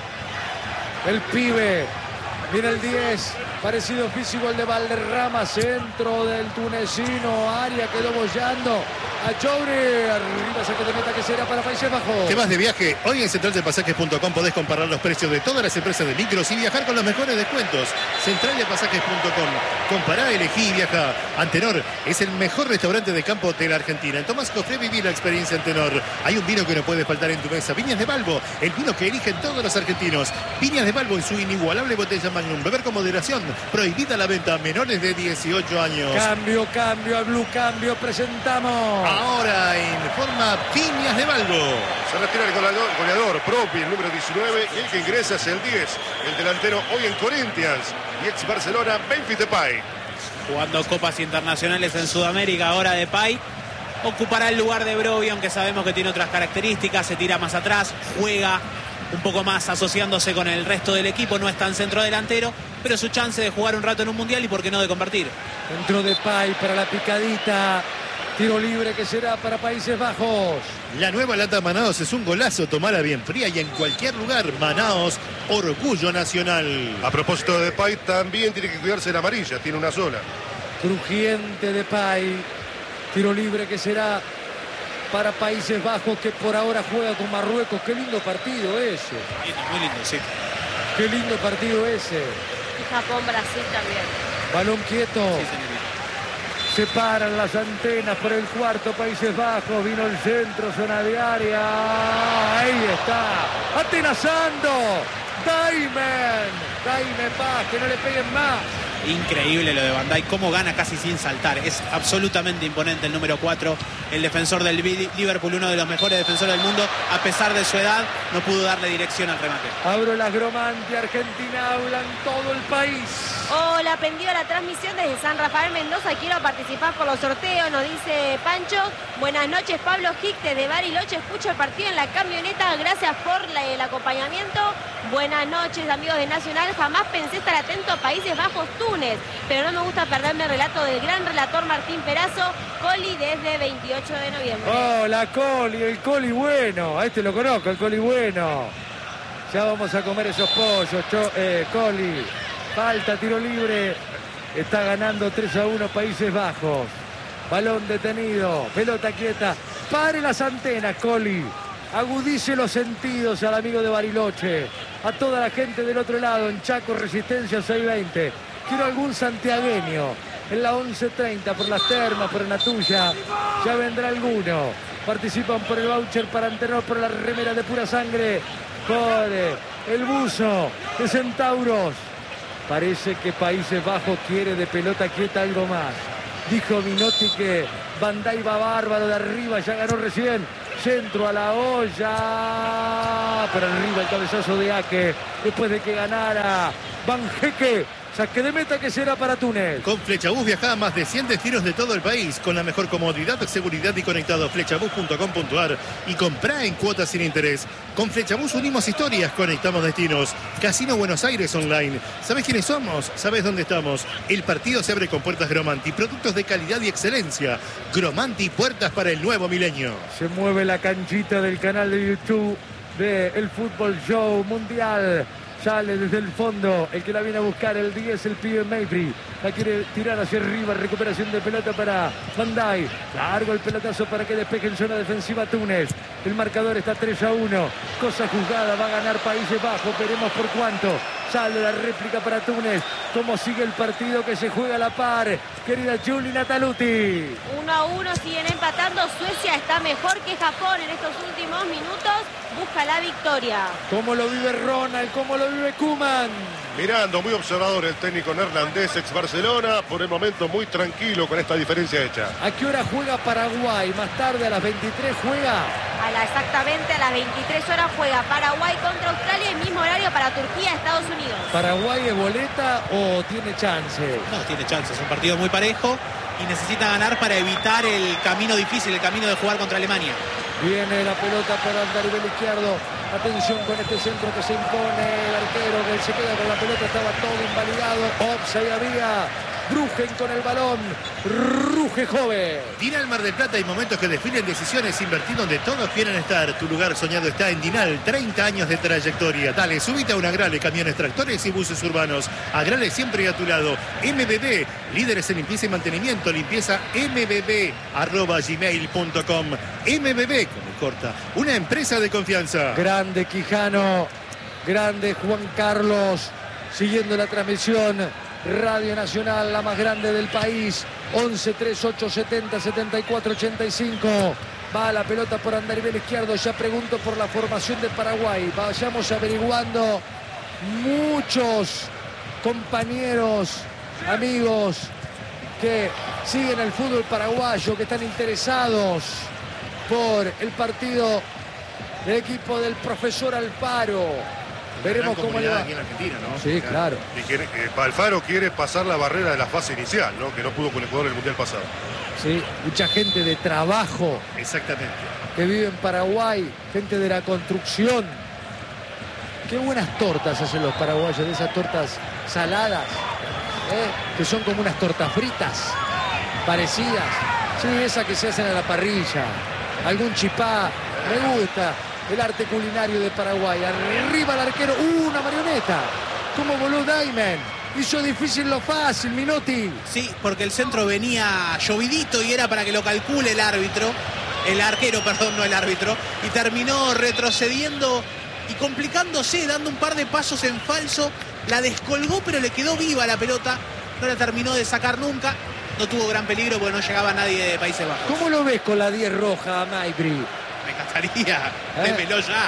el pibe. Viene el diez. Parecido físico al de Valderrama. Centro del tunecino. Área quedó bollando. A Jouri. Arriba saque de meta que será para Países Bajos. ¿Te vas de viaje? Hoy en central de pasajes punto com podés comparar los precios de todas las empresas de micros y viajar con los mejores descuentos. central de pasajes punto com. Compará, elegí y viaja. Antenor es el mejor restaurante de campo de la Argentina. En Tomás Cofré viví la experiencia Antenor. Hay un vino que no puede faltar en tu mesa. Viñas de Balbo, el vino que eligen todos los argentinos. Viñas de Balbo en su inigualable botella Magnum. Beber con moderación. Prohibida la venta a menores de dieciocho años. Cambio, cambio, al Blue, cambio. Presentamos. Ahora informa Viñas de Balbo. Se retira el goleador, goleador Propi, el número diecinueve. Y el que ingresa es el diez. El delantero hoy en Corinthians. Y ex Barcelona, Memphis Depay. Jugando copas internacionales en Sudamérica, ahora Depay. Ocupará el lugar de Brobbey, aunque sabemos que tiene otras características. Se tira más atrás, juega un poco más asociándose con el resto del equipo. No es tan centrodelantero, pero su chance de jugar un rato en un mundial y por qué no de convertir. Dentro de Pay para la picadita. Tiro libre que será para Países Bajos. La nueva lata Manaos es un golazo, tomala bien fría y en cualquier lugar. Manaos, orgullo nacional. A propósito de Depay, también tiene que cuidarse de la amarilla. Tiene una sola. Crujiente de Pay. Tiro libre que será para Países Bajos, que por ahora juega con Marruecos. Qué lindo partido ese. Lindo, muy lindo, sí. Qué lindo partido ese. Y Japón-Brasil también. Balón quieto. Sí, señorita. Se paran las antenas por el cuarto, Países Bajos. Vino el centro, zona de área. Ahí está. Atenazando. Daimen. Daimen Paz, que no le peguen más. Increíble lo de Van Dijk, cómo gana casi sin saltar. Es absolutamente imponente el número cuatro, el defensor del Liverpool, uno de los mejores defensores del mundo. A pesar de su edad, no pudo darle dirección al remate. Abro las Gromanti, Argentina habla en todo el país. Hola, prendido la transmisión desde San Rafael Mendoza. Quiero participar por los sorteos, nos dice Pancho. Buenas noches, Pablo Hick desde Bariloche. Escucho el partido en la camioneta. Gracias por la, el acompañamiento. Buenas noches, amigos de Nacional. Jamás pensé estar atento a Países Bajos, Túnez, pero no me gusta perderme el relato del gran relator Martín Perazo. Coli desde veintiocho de noviembre. Hola, Coli, el Coli bueno. A este lo conozco, el Coli bueno. Ya vamos a comer esos pollos, Cho, eh, Coli. Falta, tiro libre. Está ganando tres a uno Países Bajos. Balón detenido, pelota quieta. Pare las antenas, Coli. Agudice los sentidos al amigo de Bariloche. A toda la gente del otro lado, en Chaco, Resistencia seiscientos veinte. Quiero algún santiagueño. En la once treinta, por las termas, por la tuya. Ya vendrá alguno. Participan por el voucher para Antenor, por la remera de pura sangre. Por el buzo de Centauros. Parece que Países Bajos quiere de pelota quieta algo más. Dijo Minotti que Van Dijk va bárbaro de arriba, ya ganó recién. Centro a la olla. Por arriba el cabezazo de Ake. Después de que ganara Van Heque. Saque de meta que será para Túnez. Con Flechabús viaja a más de cien destinos de todo el país con la mejor comodidad, seguridad y conectado. Flechabús punto com punto ar y comprá en cuotas sin interés. Con Flechabús unimos historias, conectamos destinos. Casino Buenos Aires Online. ¿Sabés quiénes somos? ¿Sabés dónde estamos? El partido se abre con puertas Gromanti. Productos de calidad y excelencia. Gromanti, puertas para el nuevo milenio. Se mueve la canchita del canal de YouTube de El Fútbol Show Mundial. Sale desde el fondo, el que la viene a buscar, el diez, el pibe Mayfrey. La quiere tirar hacia arriba, recuperación de pelota para Van Dijk. Largo el pelotazo para que despeje en zona defensiva Túnez. El marcador está tres a uno. Cosa juzgada, va a ganar Países Bajos, veremos por cuánto. Sale la réplica para Túnez. Cómo sigue el partido que se juega a la par. Querida Juli Nataluti. uno a uno, siguen empatando. Suecia está mejor que Japón en estos últimos minutos. Busca la victoria. ¿Cómo lo vive Ronald? ¿Cómo lo vive Koeman? Mirando, muy observador el técnico Hernández, ex Barcelona, por el momento muy tranquilo con esta diferencia hecha. ¿A qué hora juega Paraguay? Más tarde a las veintitrés juega. A la, exactamente a las veintitrés horas juega Paraguay contra Australia, el mismo horario para Turquía, Estados Unidos. ¿Paraguay es boleta o tiene chance? No, tiene chance, es un partido muy parejo y necesita ganar para evitar el camino difícil, el camino de jugar contra Alemania. Viene la pelota para el nivel izquierdo. Atención con este centro que se impone. El arquero que se queda con la pelota, estaba todo invalidado. Offside había. Brujen con el balón. Ruge joven. Dinal Mar del Plata, hay momentos que definen decisiones. Invertir donde todos quieren estar. Tu lugar soñado está en Dinal. treinta años de trayectoria. Dale, subite a un Agrale, camiones, tractores y buses urbanos. Agrale siempre a tu lado. M B B, líderes en limpieza y mantenimiento. Limpieza mbb arroba gmail punto com. M B B, como corta, una empresa de confianza. Grande Quijano. Grande Juan Carlos. Siguiendo la transmisión. Radio Nacional, la más grande del país. once, treinta y ocho, setenta, setenta y cuatro, ochenta y cinco. Va la pelota por andarivel izquierdo. Ya pregunto por la formación de Paraguay. Vayamos averiguando. Muchos compañeros, amigos que siguen el fútbol paraguayo, que están interesados por el partido del equipo del profesor Alfaro. Veremos cómo le va. Aquí en Argentina, ¿no? Sí, claro. Y quiere, eh, Alfaro quiere pasar la barrera de la fase inicial, ¿no? Que no pudo con el jugador del Mundial pasado. Sí, mucha gente de trabajo. Exactamente. Que vive en Paraguay, gente de la construcción. Qué buenas tortas hacen los paraguayos, de esas tortas saladas, ¿eh? Que son como unas tortas fritas, parecidas. Sí, esas que se hacen a la parrilla. Algún chipá, me gusta. El arte culinario de Paraguay. Arriba el arquero. ¡Uh, una marioneta! ¿Cómo voló Daimen? Hizo difícil lo fácil, Minotti. Sí, porque el centro venía llovidito y era para que lo calcule el árbitro. El arquero, perdón, no el árbitro. Y terminó retrocediendo y complicándose, dando un par de pasos en falso. La descolgó, pero le quedó viva la pelota. No la terminó de sacar nunca. No tuvo gran peligro porque no llegaba nadie de Países Bajos. ¿Cómo lo ves con la diez roja a Mayfrey? Me encantaría, ¿Eh? démelo ya.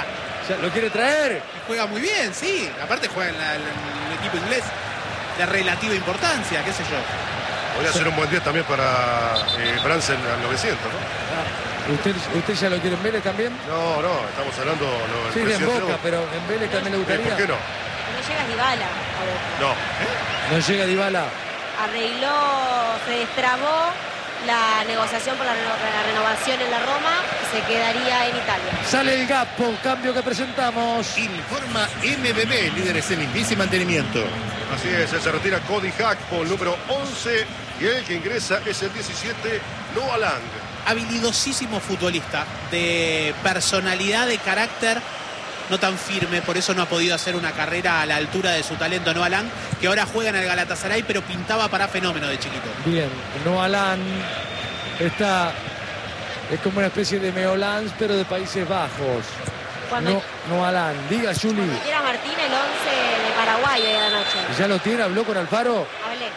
Ya, ¿lo quiere traer? Juega muy bien, sí. Aparte juega en, la, en el equipo inglés de relativa importancia, qué sé yo. Podría ser un buen día también para eh, Bransen al novecientos, ¿no? Ah, ¿usted, ¿Usted ya lo quiere en Vélez también? No, no, estamos hablando... No, Sí, de en Boca, pero en Vélez también le gustaría. ¿Por qué no? No llega Dybala a Boca. No. ¿Eh? No llega Dybala. Arregló, se destrabó la negociación por la, reno, la renovación en la Roma y se quedaría en Italia. Sale el Gapo, cambio que presentamos. Informa M B B, líderes en limpieza y mantenimiento. Así es, se retira Cody Gakpo, el número once, y el que ingresa es el diecisiete, Noah Lang. Habilidosísimo futbolista, de personalidad, de carácter, no tan firme, por eso no ha podido hacer una carrera a la altura de su talento Noah Lang, que ahora juega en el Galatasaray, pero pintaba para fenómeno de chiquito. Bien, Noah Lang está, es como una especie de Meolans, pero de Países Bajos. Cuando, no, Noah Lang, diga Juli. Cuando quiera Martín, el once de Paraguay hoy a la noche. ¿Ya lo tiene? ¿Habló con Alfaro? Hablé.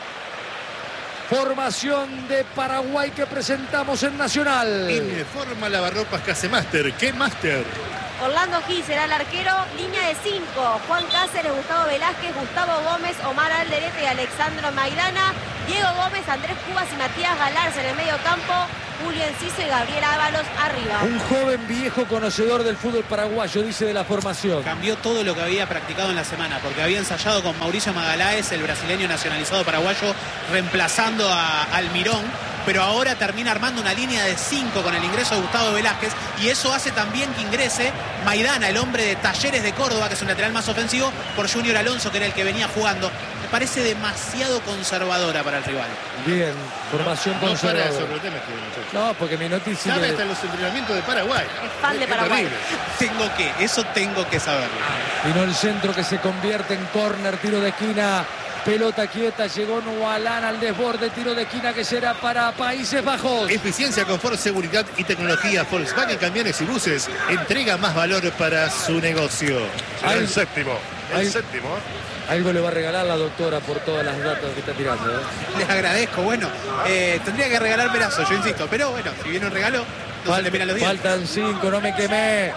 Formación de Paraguay que presentamos en Nacional. Informa Lavarropas Casemaster. ¿Qué Master? Orlando Gil será el arquero, línea de cinco. Juan Cáceres, Gustavo Velázquez, Gustavo Gómez, Omar Alderete y Alexandro Maidana. Diego Gómez, Andrés Cubas y Matías Galarza en el medio campo. Julio Enciso y Gabriel Ábalos arriba. Un joven viejo conocedor del fútbol paraguayo, dice de la formación. Cambió todo lo que había practicado en la semana, porque había ensayado con Mauricio Magaláes, el brasileño nacionalizado paraguayo, reemplazando a Almirón, pero ahora termina armando una línea de cinco con el ingreso de Gustavo Velázquez, y eso hace también que ingrese Maidana, el hombre de Talleres de Córdoba, que es un lateral más ofensivo, por Junior Alonso, que era el que venía jugando. Me parece demasiado conservadora para el rival. Bien, formación No para conservadora. de sorprenderme este muchacho. No, porque mi noticia... Sabe hasta los entrenamientos de Paraguay. Es fan de Es Paraguay. terrible. Tengo que, eso tengo que saberlo. Vino el centro que se convierte en córner, tiro de esquina, pelota quieta, llegó Noah Lang al desborde, tiro de esquina que será para Países Bajos. Eficiencia, confort, seguridad y tecnología. Volkswagen Camiones y Buses entrega más valor para su negocio. Será Ay. el séptimo. El Ay. séptimo, ¿eh? Algo le va a regalar la doctora por todas las datos que está tirando, ¿eh? Les agradezco, bueno, eh, tendría que regalar pedazo, yo insisto, pero bueno, si viene un regalo, no se le miran los dientes. Faltan cinco, no me quemé.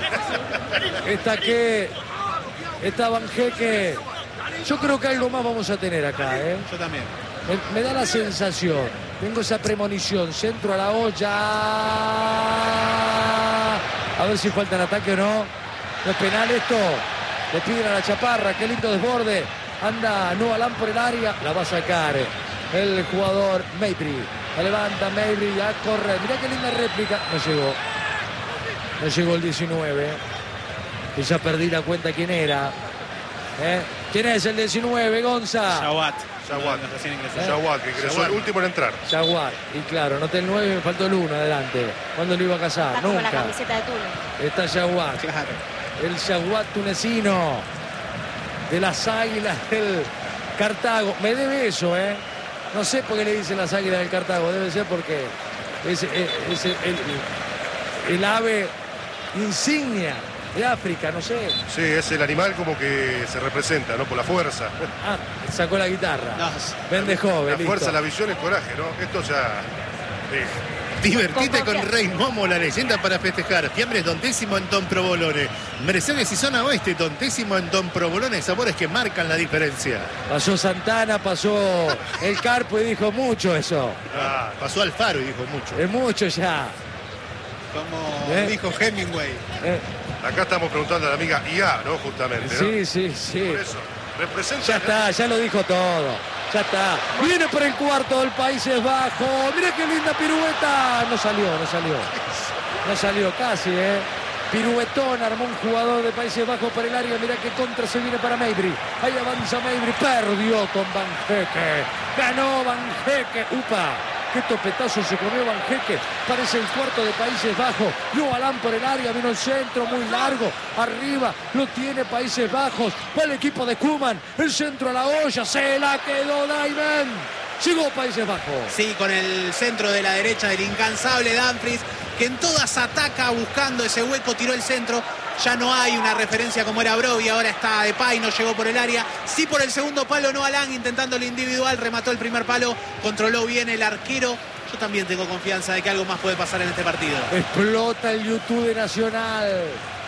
Esta que... Esta Banjeque. Yo creo que algo más vamos a tener acá, ¿eh? Yo también. Me, me da la sensación. Tengo esa premonición. Centro a la olla. A ver si falta el ataque o no. No es penal esto. Le piden a la chaparra. Qué lindo desborde. Anda Noah Lang por el área. La va a sacar el jugador Mabry. La levanta Mabry a correr. Mirá qué linda réplica. No llegó. No llegó el diecinueve. Y ya perdí la cuenta quién era. ¿Eh? ¿Quién es el diecinueve, Gonza? Jawad. Jawad. Recién ingresado. Jawad, que ingresó Jawad. el último en entrar. Jaguar. Y claro, noté el nueve, me faltó el uno adelante. ¿Cuándo lo iba a casar? Está como la Nunca. camiseta de Túnez. Está Jaguar. Claro. El Jaguar tunecino. De las águilas del Cartago. Me debe eso, ¿eh? No sé por qué le dicen las águilas del Cartago. Debe ser porque es, es- es el, el- el ave insignia de África, no sé. Sí, es el animal como que se representa, ¿no? Por la fuerza. Ah, sacó la guitarra. No, Vende joven, La listo. fuerza, la visión, el coraje, ¿no? Esto ya... eh, Divertite con Rey Momo, la leyenda para festejar. Fiambres Don Décimo en Don Provolone. Mercedes y Zona Oeste, Don Décimo en Don Provolone. Sabores que marcan la diferencia. Pasó Santana, pasó el Carpo y dijo mucho eso. ah, Pasó Alfaro y dijo mucho. Es mucho ya. Como ¿Eh? dijo Hemingway. Eh, acá estamos preguntando a la amiga I A, ¿no? Justamente, ¿no? sí, sí, sí. Por eso, representa... Ya está, ya lo dijo todo. Ya está. Viene por el cuarto del Países Bajos. Mira qué linda pirueta. No salió, no salió. No salió casi, ¿eh? Piruetón, armó un jugador de Países Bajos para el área. Mirá qué contra se viene para Mabry. Ahí avanza Mabry. Perdió con Banjeque. Ganó Banjeque. Upa. Qué topetazo se comió Banjeque. Parece el cuarto de Países Bajos. Noah Lang por el área. Vino el centro muy largo. Arriba lo tiene Países Bajos. Va el equipo de Koeman. El centro a la olla. Se la quedó Daimen. Llegó Países Bajos. Sí, con el centro de la derecha del incansable Dumfries, que en todas ataca buscando ese hueco, tiró el centro. Ya no hay una referencia como era Broby, ahora está Depay, no llegó por el área. Sí por el segundo palo, Noah Lang intentando el individual, remató el primer palo, controló bien el arquero. Yo también tengo confianza de que algo más puede pasar en este partido. Explota el YouTube de Nacional.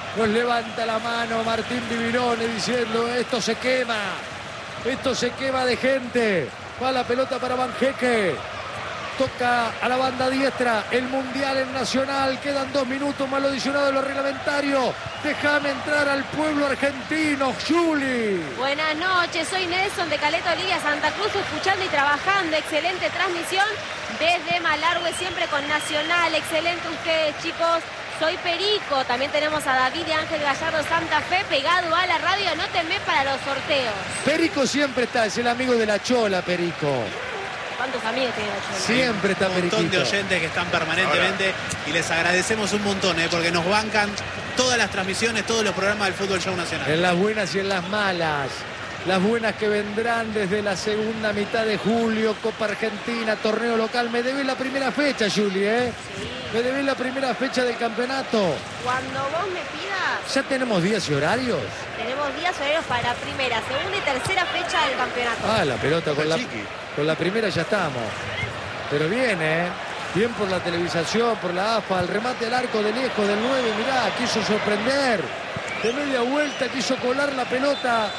Nos levanta la mano Martín Bibilone diciendo: esto se quema. Esto se quema de gente. Va la pelota para Banjeque. Toca a la banda diestra. El Mundial en Nacional. Quedan dos minutos más lo adicionado de lo reglamentario. Déjame entrar al pueblo argentino, Juli. Buenas noches, soy Nelson de Caleta Olivia, Santa Cruz, escuchando y trabajando. Excelente transmisión desde Malargüe, siempre con Nacional. Excelente ustedes, chicos. Soy Perico. También tenemos a David de Ángel Gallardo Santa Fe pegado a la radio. Anótenme para los sorteos. Perico siempre está, es el amigo de la Chola, Perico. ¿Cuántos amigos tiene la Chola? Siempre está Periquito. Un montón de oyentes que están permanentemente. Ahora. Y les agradecemos un montón, ¿eh? Porque nos bancan todas las transmisiones, todos los programas del Fútbol Show Nacional. En las buenas y en las malas. Las buenas que vendrán desde la segunda mitad de julio, Copa Argentina, torneo local. Me debes la primera fecha, Juli, ¿eh? Sí. Me debes la primera fecha del campeonato. Cuando vos me pidas... ¿Ya tenemos días y horarios? Tenemos días y horarios para primera, segunda y tercera fecha del campeonato. Ah, la pelota con la, con la primera ya estamos. Pero bien, ¿eh? Bien por la televisación, por la A F A, el remate al arco de lejos del nueve, mirá, quiso sorprender. De media vuelta quiso colar la pelota.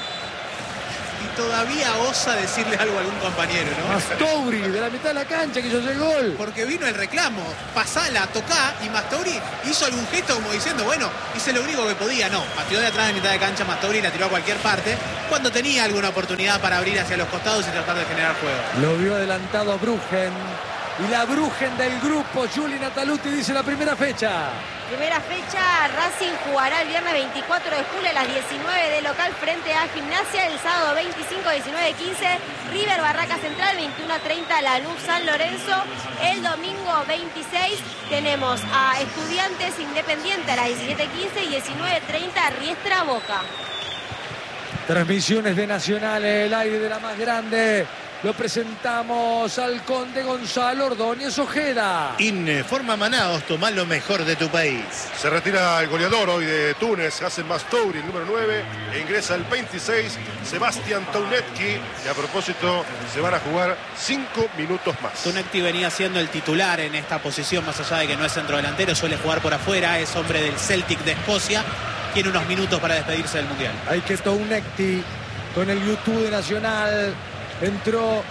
Y todavía osa decirle algo a algún compañero, ¿no? Mastovri, de la mitad de la cancha, quiso hacer el gol. Porque vino el reclamo, pasala, tocá, y Mastovri hizo algún gesto como diciendo, bueno, hice lo único que podía. No, pateó de atrás de mitad de cancha Mastovri y la tiró a cualquier parte, cuando tenía alguna oportunidad para abrir hacia los costados y tratar de generar juego. Lo vio adelantado a Brujen. Y la Brujen del grupo, Juli Nataluti, dice la primera fecha. Primera fecha, Racing jugará el viernes veinticuatro de julio a las diecinueve de local frente a Gimnasia. El sábado veinticinco, diecinueve, quince, River Barraca Central, veintiuno treinta, Lanús San Lorenzo. El domingo veintiséis tenemos a Estudiantes Independiente a las diecisiete quince y diecinueve treinta, Riestra Boca. Transmisiones de Nacional, el aire de la más grande. Lo presentamos al Conde Gonzalo Ordóñez Ojeda. Informa Manaos, tomá lo mejor de tu país. Se retira el goleador hoy de Túnez, Hassan Mastovri, el número nueve, e ingresa el veintiséis, Sebastián Tounetki. Y a propósito, se van a jugar cinco minutos más. Tounetki venía siendo el titular en esta posición, más allá de que no es centrodelantero, suele jugar por afuera, es hombre del Celtic de Escocia. Tiene unos minutos para despedirse del Mundial. Hay que Tounetki con el YouTube de Nacional. Entró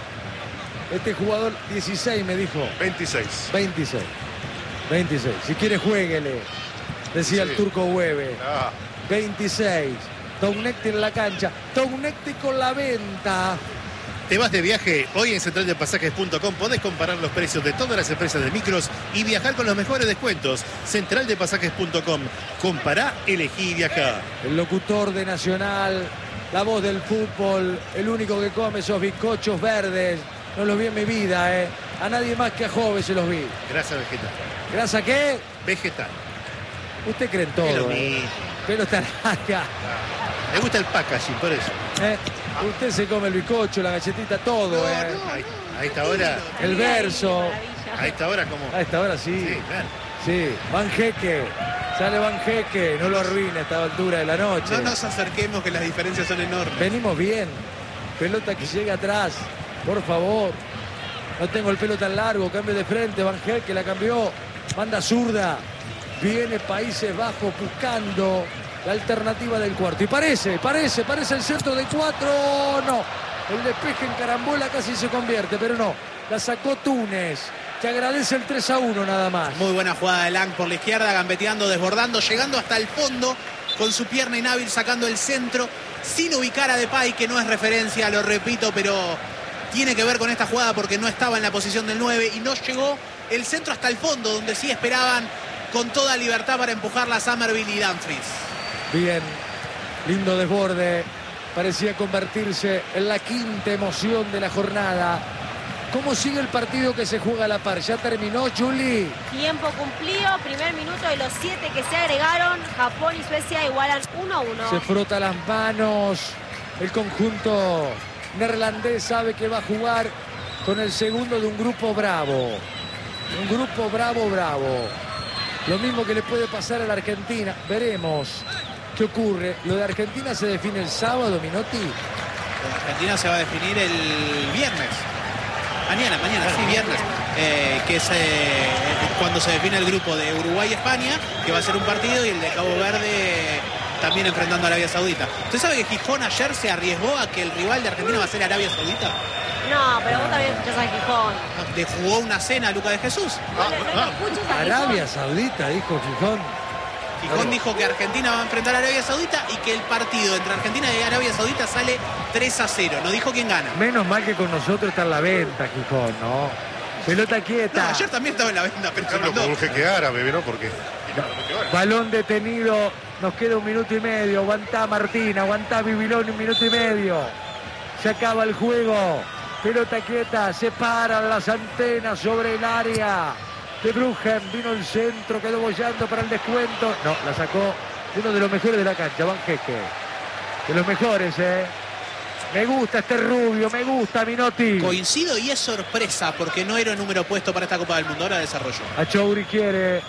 este jugador dieciséis, me dijo. veintiséis. veintiséis. veintiséis. Si quiere, jueguele. Decía sí. El turco Hueve. Ah. veintiséis. Tounetki en la cancha. Tounetki con la venta. ¿Te vas de viaje? Hoy en central de pasajes punto com podés comparar los precios de todas las empresas de micros y viajar con los mejores descuentos. central de pasajes punto com. Compará, elegí y viajá. El locutor de Nacional, la voz del fútbol, el único que come esos bizcochos verdes. No los vi en mi vida, ¿eh? A nadie más que a Jove se los vi. Grasa vegetal. ¿Grasa qué? Vegetal. Usted cree en todo. ¿Eh? Pero está larga. Me gusta el packaging, por eso. ¿Eh? Usted se come el bizcocho, la galletita, todo, no, ¿eh? No, ahí, a esta hora. El verso. A esta hora, ¿cómo? A esta hora sí. Sí, claro. Sí, Banjeque. Sale Banjeque. No lo arruine a esta altura de la noche. No nos acerquemos, que las diferencias son enormes. Venimos bien. Pelota que llega atrás. Por favor. No tengo el pelo tan largo. Cambio de frente. Banjeque la cambió. Manda zurda. Viene Países Bajos buscando la alternativa del cuarto. Y parece, parece, parece el centro de cuatro. No. El despeje en carambola casi se convierte, pero no. La sacó Túnez, que agradece el tres a uno nada más. Muy buena jugada de Lang por la izquierda, gambeteando, desbordando, llegando hasta el fondo con su pierna inhábil, sacando el centro, sin ubicar a Depay, que no es referencia, lo repito, pero tiene que ver con esta jugada porque no estaba en la posición del nueve y no llegó el centro hasta el fondo, donde sí esperaban con toda libertad para empujarla a Summerville y Dumfries. Bien, lindo desborde, parecía convertirse en la quinta emoción de la jornada. ¿Cómo sigue el partido que se juega a la par? ¿Ya terminó, Juli? Tiempo cumplido, primer minuto de los siete que se agregaron. Japón y Suecia igualan uno a uno. Se frota las manos. El conjunto neerlandés sabe que va a jugar con el segundo de un grupo bravo. Un grupo bravo, bravo. Lo mismo que le puede pasar a la Argentina. Veremos qué ocurre. Lo de Argentina se define el sábado, Minotti. Lo de Argentina se va a definir el viernes. Mañana, mañana, sí, viernes, eh, que es eh, cuando se define el grupo de Uruguay y España, que va a ser un partido, y el de Cabo Verde también enfrentando a Arabia Saudita. ¿Usted sabe que Gijón ayer se arriesgó a que el rival de Argentina va a ser Arabia Saudita? No, pero vos también escuchás a Gijón. Le jugó una cena a Luca de Jesús. Bueno, no escuches a Gijón. Arabia Saudita, dijo Gijón. Gijón dijo que Argentina va a enfrentar a Arabia Saudita y que el partido entre Argentina y Arabia Saudita sale tres a cero. No dijo quién gana. Menos mal que con nosotros está en la venta, Gijón, ¿no? Pelota quieta. No, ayer también estaba en la venta, pero se Hablo mandó. con un jeque árabe, ¿no? Porque... Balón detenido, nos queda un minuto y medio. Aguantá Martín, aguantá Bibilón, un minuto y medio. Se acaba el juego. Pelota quieta, se paran las antenas sobre el área de Bruggen. Vino el centro, quedó bollando para el descuento. No, la sacó uno de los mejores de la cancha, Van Jeque. De los mejores, ¿eh? Me gusta este rubio, me gusta Minotti. Coincido y es sorpresa porque no era el número puesto para esta Copa del Mundo. Ahora desarrollo. Achouri quiere.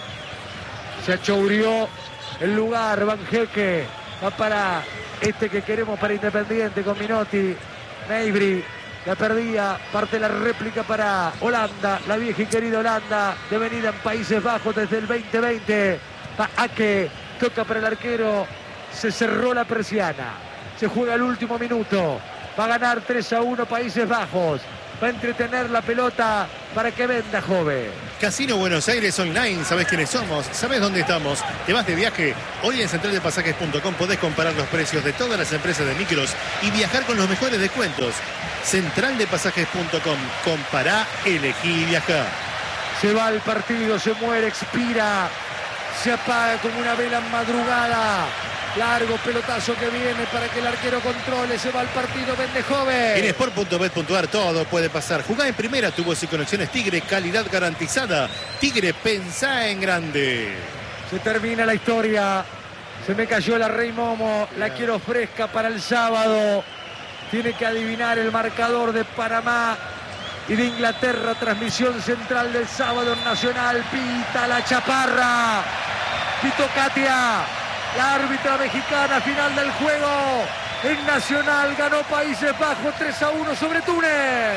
Se achourió el lugar, Van Jeque. Va para este que queremos para Independiente con Minotti. Meibri. La perdía, parte la réplica para Holanda, la vieja y querida Holanda, devenida en Países Bajos desde el veinte veinte. Ake toca para el arquero, se cerró la persiana, se juega el último minuto, va a ganar tres a uno Países Bajos, va a entretener la pelota para que venda, joven. Casino Buenos Aires Online, ¿sabés quiénes somos? ¿Sabés dónde estamos? ¿Te vas de viaje? Hoy en central de pasajes punto com podés comparar los precios de todas las empresas de micros y viajar con los mejores descuentos. central de pasajes punto com. Compará, elegí y viajá. Se va el partido, se muere, expira, se apaga como una vela en madrugada. Largo pelotazo que viene para que el arquero controle. Se va el partido, vende, joven. En sport punto bet punto ar todo puede pasar. Jugá en primera, tubos y conexiones Tigre, calidad garantizada. Tigre, pensá en grande. Se termina la historia. Se me cayó la Rey Momo. La quiero fresca para el sábado. Tiene que adivinar el marcador de Panamá y de Inglaterra. Transmisión central del sábado en Nacional. Pita la chaparra. Pito Katia. La árbitra mexicana, final del juego. En Nacional ganó Países Bajos tres a uno sobre Túnez.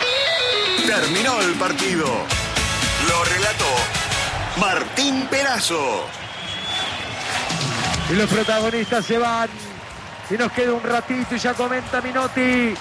Terminó el partido. Lo relató Martín Perazo. Y los protagonistas se van. Y nos queda un ratito y ya comenta Minotti.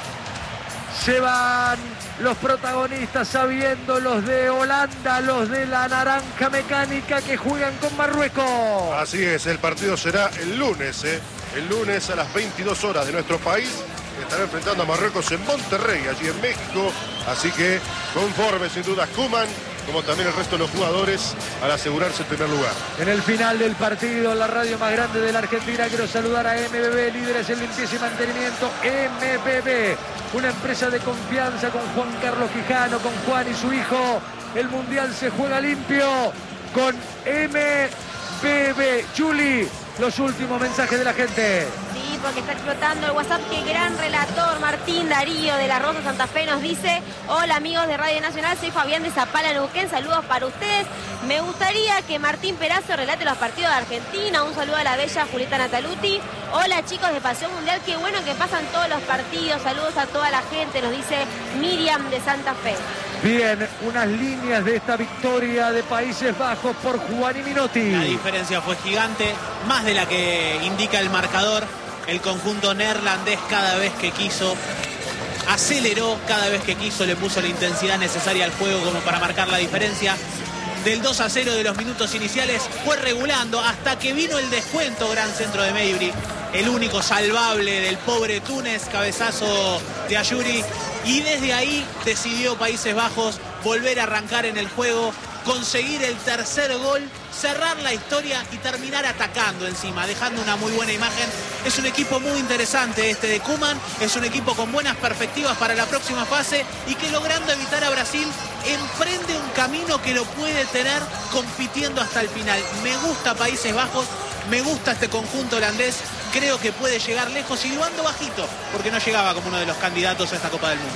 Se van los protagonistas, sabiendo los de Holanda, los de la naranja mecánica que juegan con Marruecos. Así es, el partido será el lunes, ¿eh? El lunes a las veintidós horas de nuestro país. Estará enfrentando a Marruecos en Monterrey, allí en México. Así que conforme sin duda Koeman, como también el resto de los jugadores, al asegurarse el primer lugar. En el final del partido, la radio más grande de la Argentina, quiero saludar a M B B, líderes en limpieza y mantenimiento. M B B, una empresa de confianza con Juan Carlos Quijano, con Juan y su hijo. El Mundial se juega limpio con M B B. Juli, los últimos mensajes de la gente. Sí, porque está explotando el WhatsApp. Qué gran relator, Martín Darío de la Rosa Santa Fe nos dice: hola amigos de Radio Nacional, soy Fabián de Zapala, Neuquén, saludos para ustedes. Me gustaría que Martín Perazo relate los partidos de Argentina. Un saludo a la bella Julieta Nataluti. Hola chicos de Pasión Mundial, qué bueno que pasan todos los partidos. Saludos a toda la gente, nos dice Miriam de Santa Fe. Bien, unas líneas de esta victoria de Países Bajos por Juan y Minotti. La diferencia fue gigante, más de la que indica el marcador. El conjunto neerlandés cada vez que quiso, aceleró cada vez que quiso, le puso la intensidad necesaria al juego como para marcar la diferencia. Del dos a cero de los minutos iniciales fue regulando hasta que vino el descuento. Gran centro de Meibri, el único salvable del pobre Túnez, cabezazo de Ayuri. Y desde ahí decidió Países Bajos volver a arrancar en el juego, conseguir el tercer gol, cerrar la historia y terminar atacando encima, dejando una muy buena imagen. Es un equipo muy interesante este de Koeman, es un equipo con buenas perspectivas para la próxima fase y que, logrando evitar a Brasil, emprende un camino que lo puede tener compitiendo hasta el final. Me gusta Países Bajos, me gusta este conjunto holandés, creo que puede llegar lejos y lo ando bajito, porque no llegaba como uno de los candidatos a esta Copa del Mundo.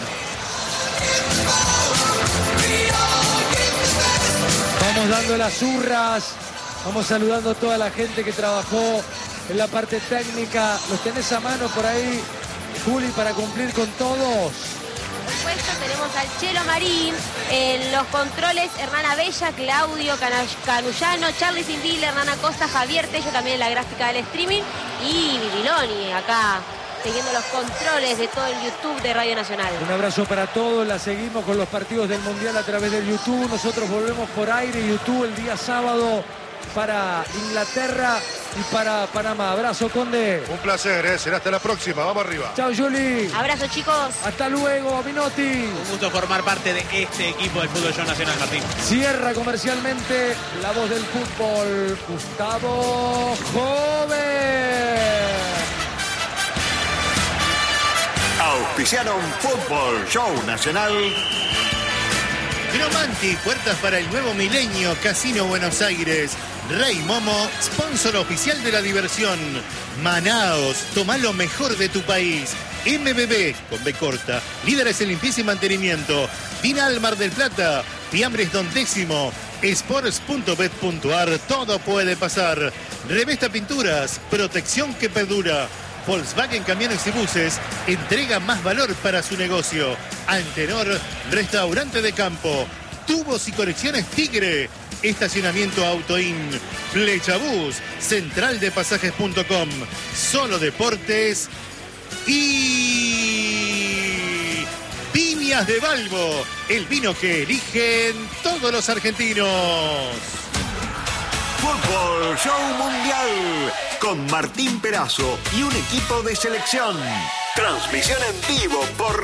Vamos dando las hurras, vamos saludando a toda la gente que trabajó en la parte técnica. ¿Los tenés a mano por ahí, Juli, para cumplir con todos? supuesto, tenemos al Chelo Marín. En los controles, Hernán Abella, Claudio Cana- Canullano, Charlie Cintil, Hernán Acosta, Javier Tello, también en la gráfica del streaming. Y Viviloni, acá, siguiendo los controles de todo el YouTube de Radio Nacional. Un abrazo para todos, la seguimos con los partidos del Mundial a través del YouTube. Nosotros volvemos por aire y YouTube el día sábado para Inglaterra y para Panamá. Abrazo, Conde. Un placer, ¿eh? Será hasta la próxima. Vamos arriba. Chao, Juli. Abrazo, chicos. Hasta luego, Minotti. Un gusto formar parte de este equipo del Fútbol Show Nacional, Martín. Cierra comercialmente la voz del fútbol, Gustavo Joven. Auspiciaron Fútbol Show Nacional. Gromanti, puertas para el nuevo milenio, Casino Buenos Aires. Rey Momo, sponsor oficial de la diversión. Manaos, toma lo mejor de tu país. M B B, con B corta, líderes en limpieza y mantenimiento. Vinal Mar del Plata, Fiambres Don Décimo. Sports punto bet punto ar, todo puede pasar. Revesta Pinturas, protección que perdura. Volkswagen Camiones y Buses entrega más valor para su negocio. Antenor, restaurante de campo. Tubos y conexiones Tigre. Estacionamiento Autoin. Flechabús, central de pasajes punto com. Solo Deportes y Viñas de Balbo, el vino que eligen todos los argentinos. Fútbol Show Mundial con Martín Perazo y un equipo de selección. Transmisión en vivo por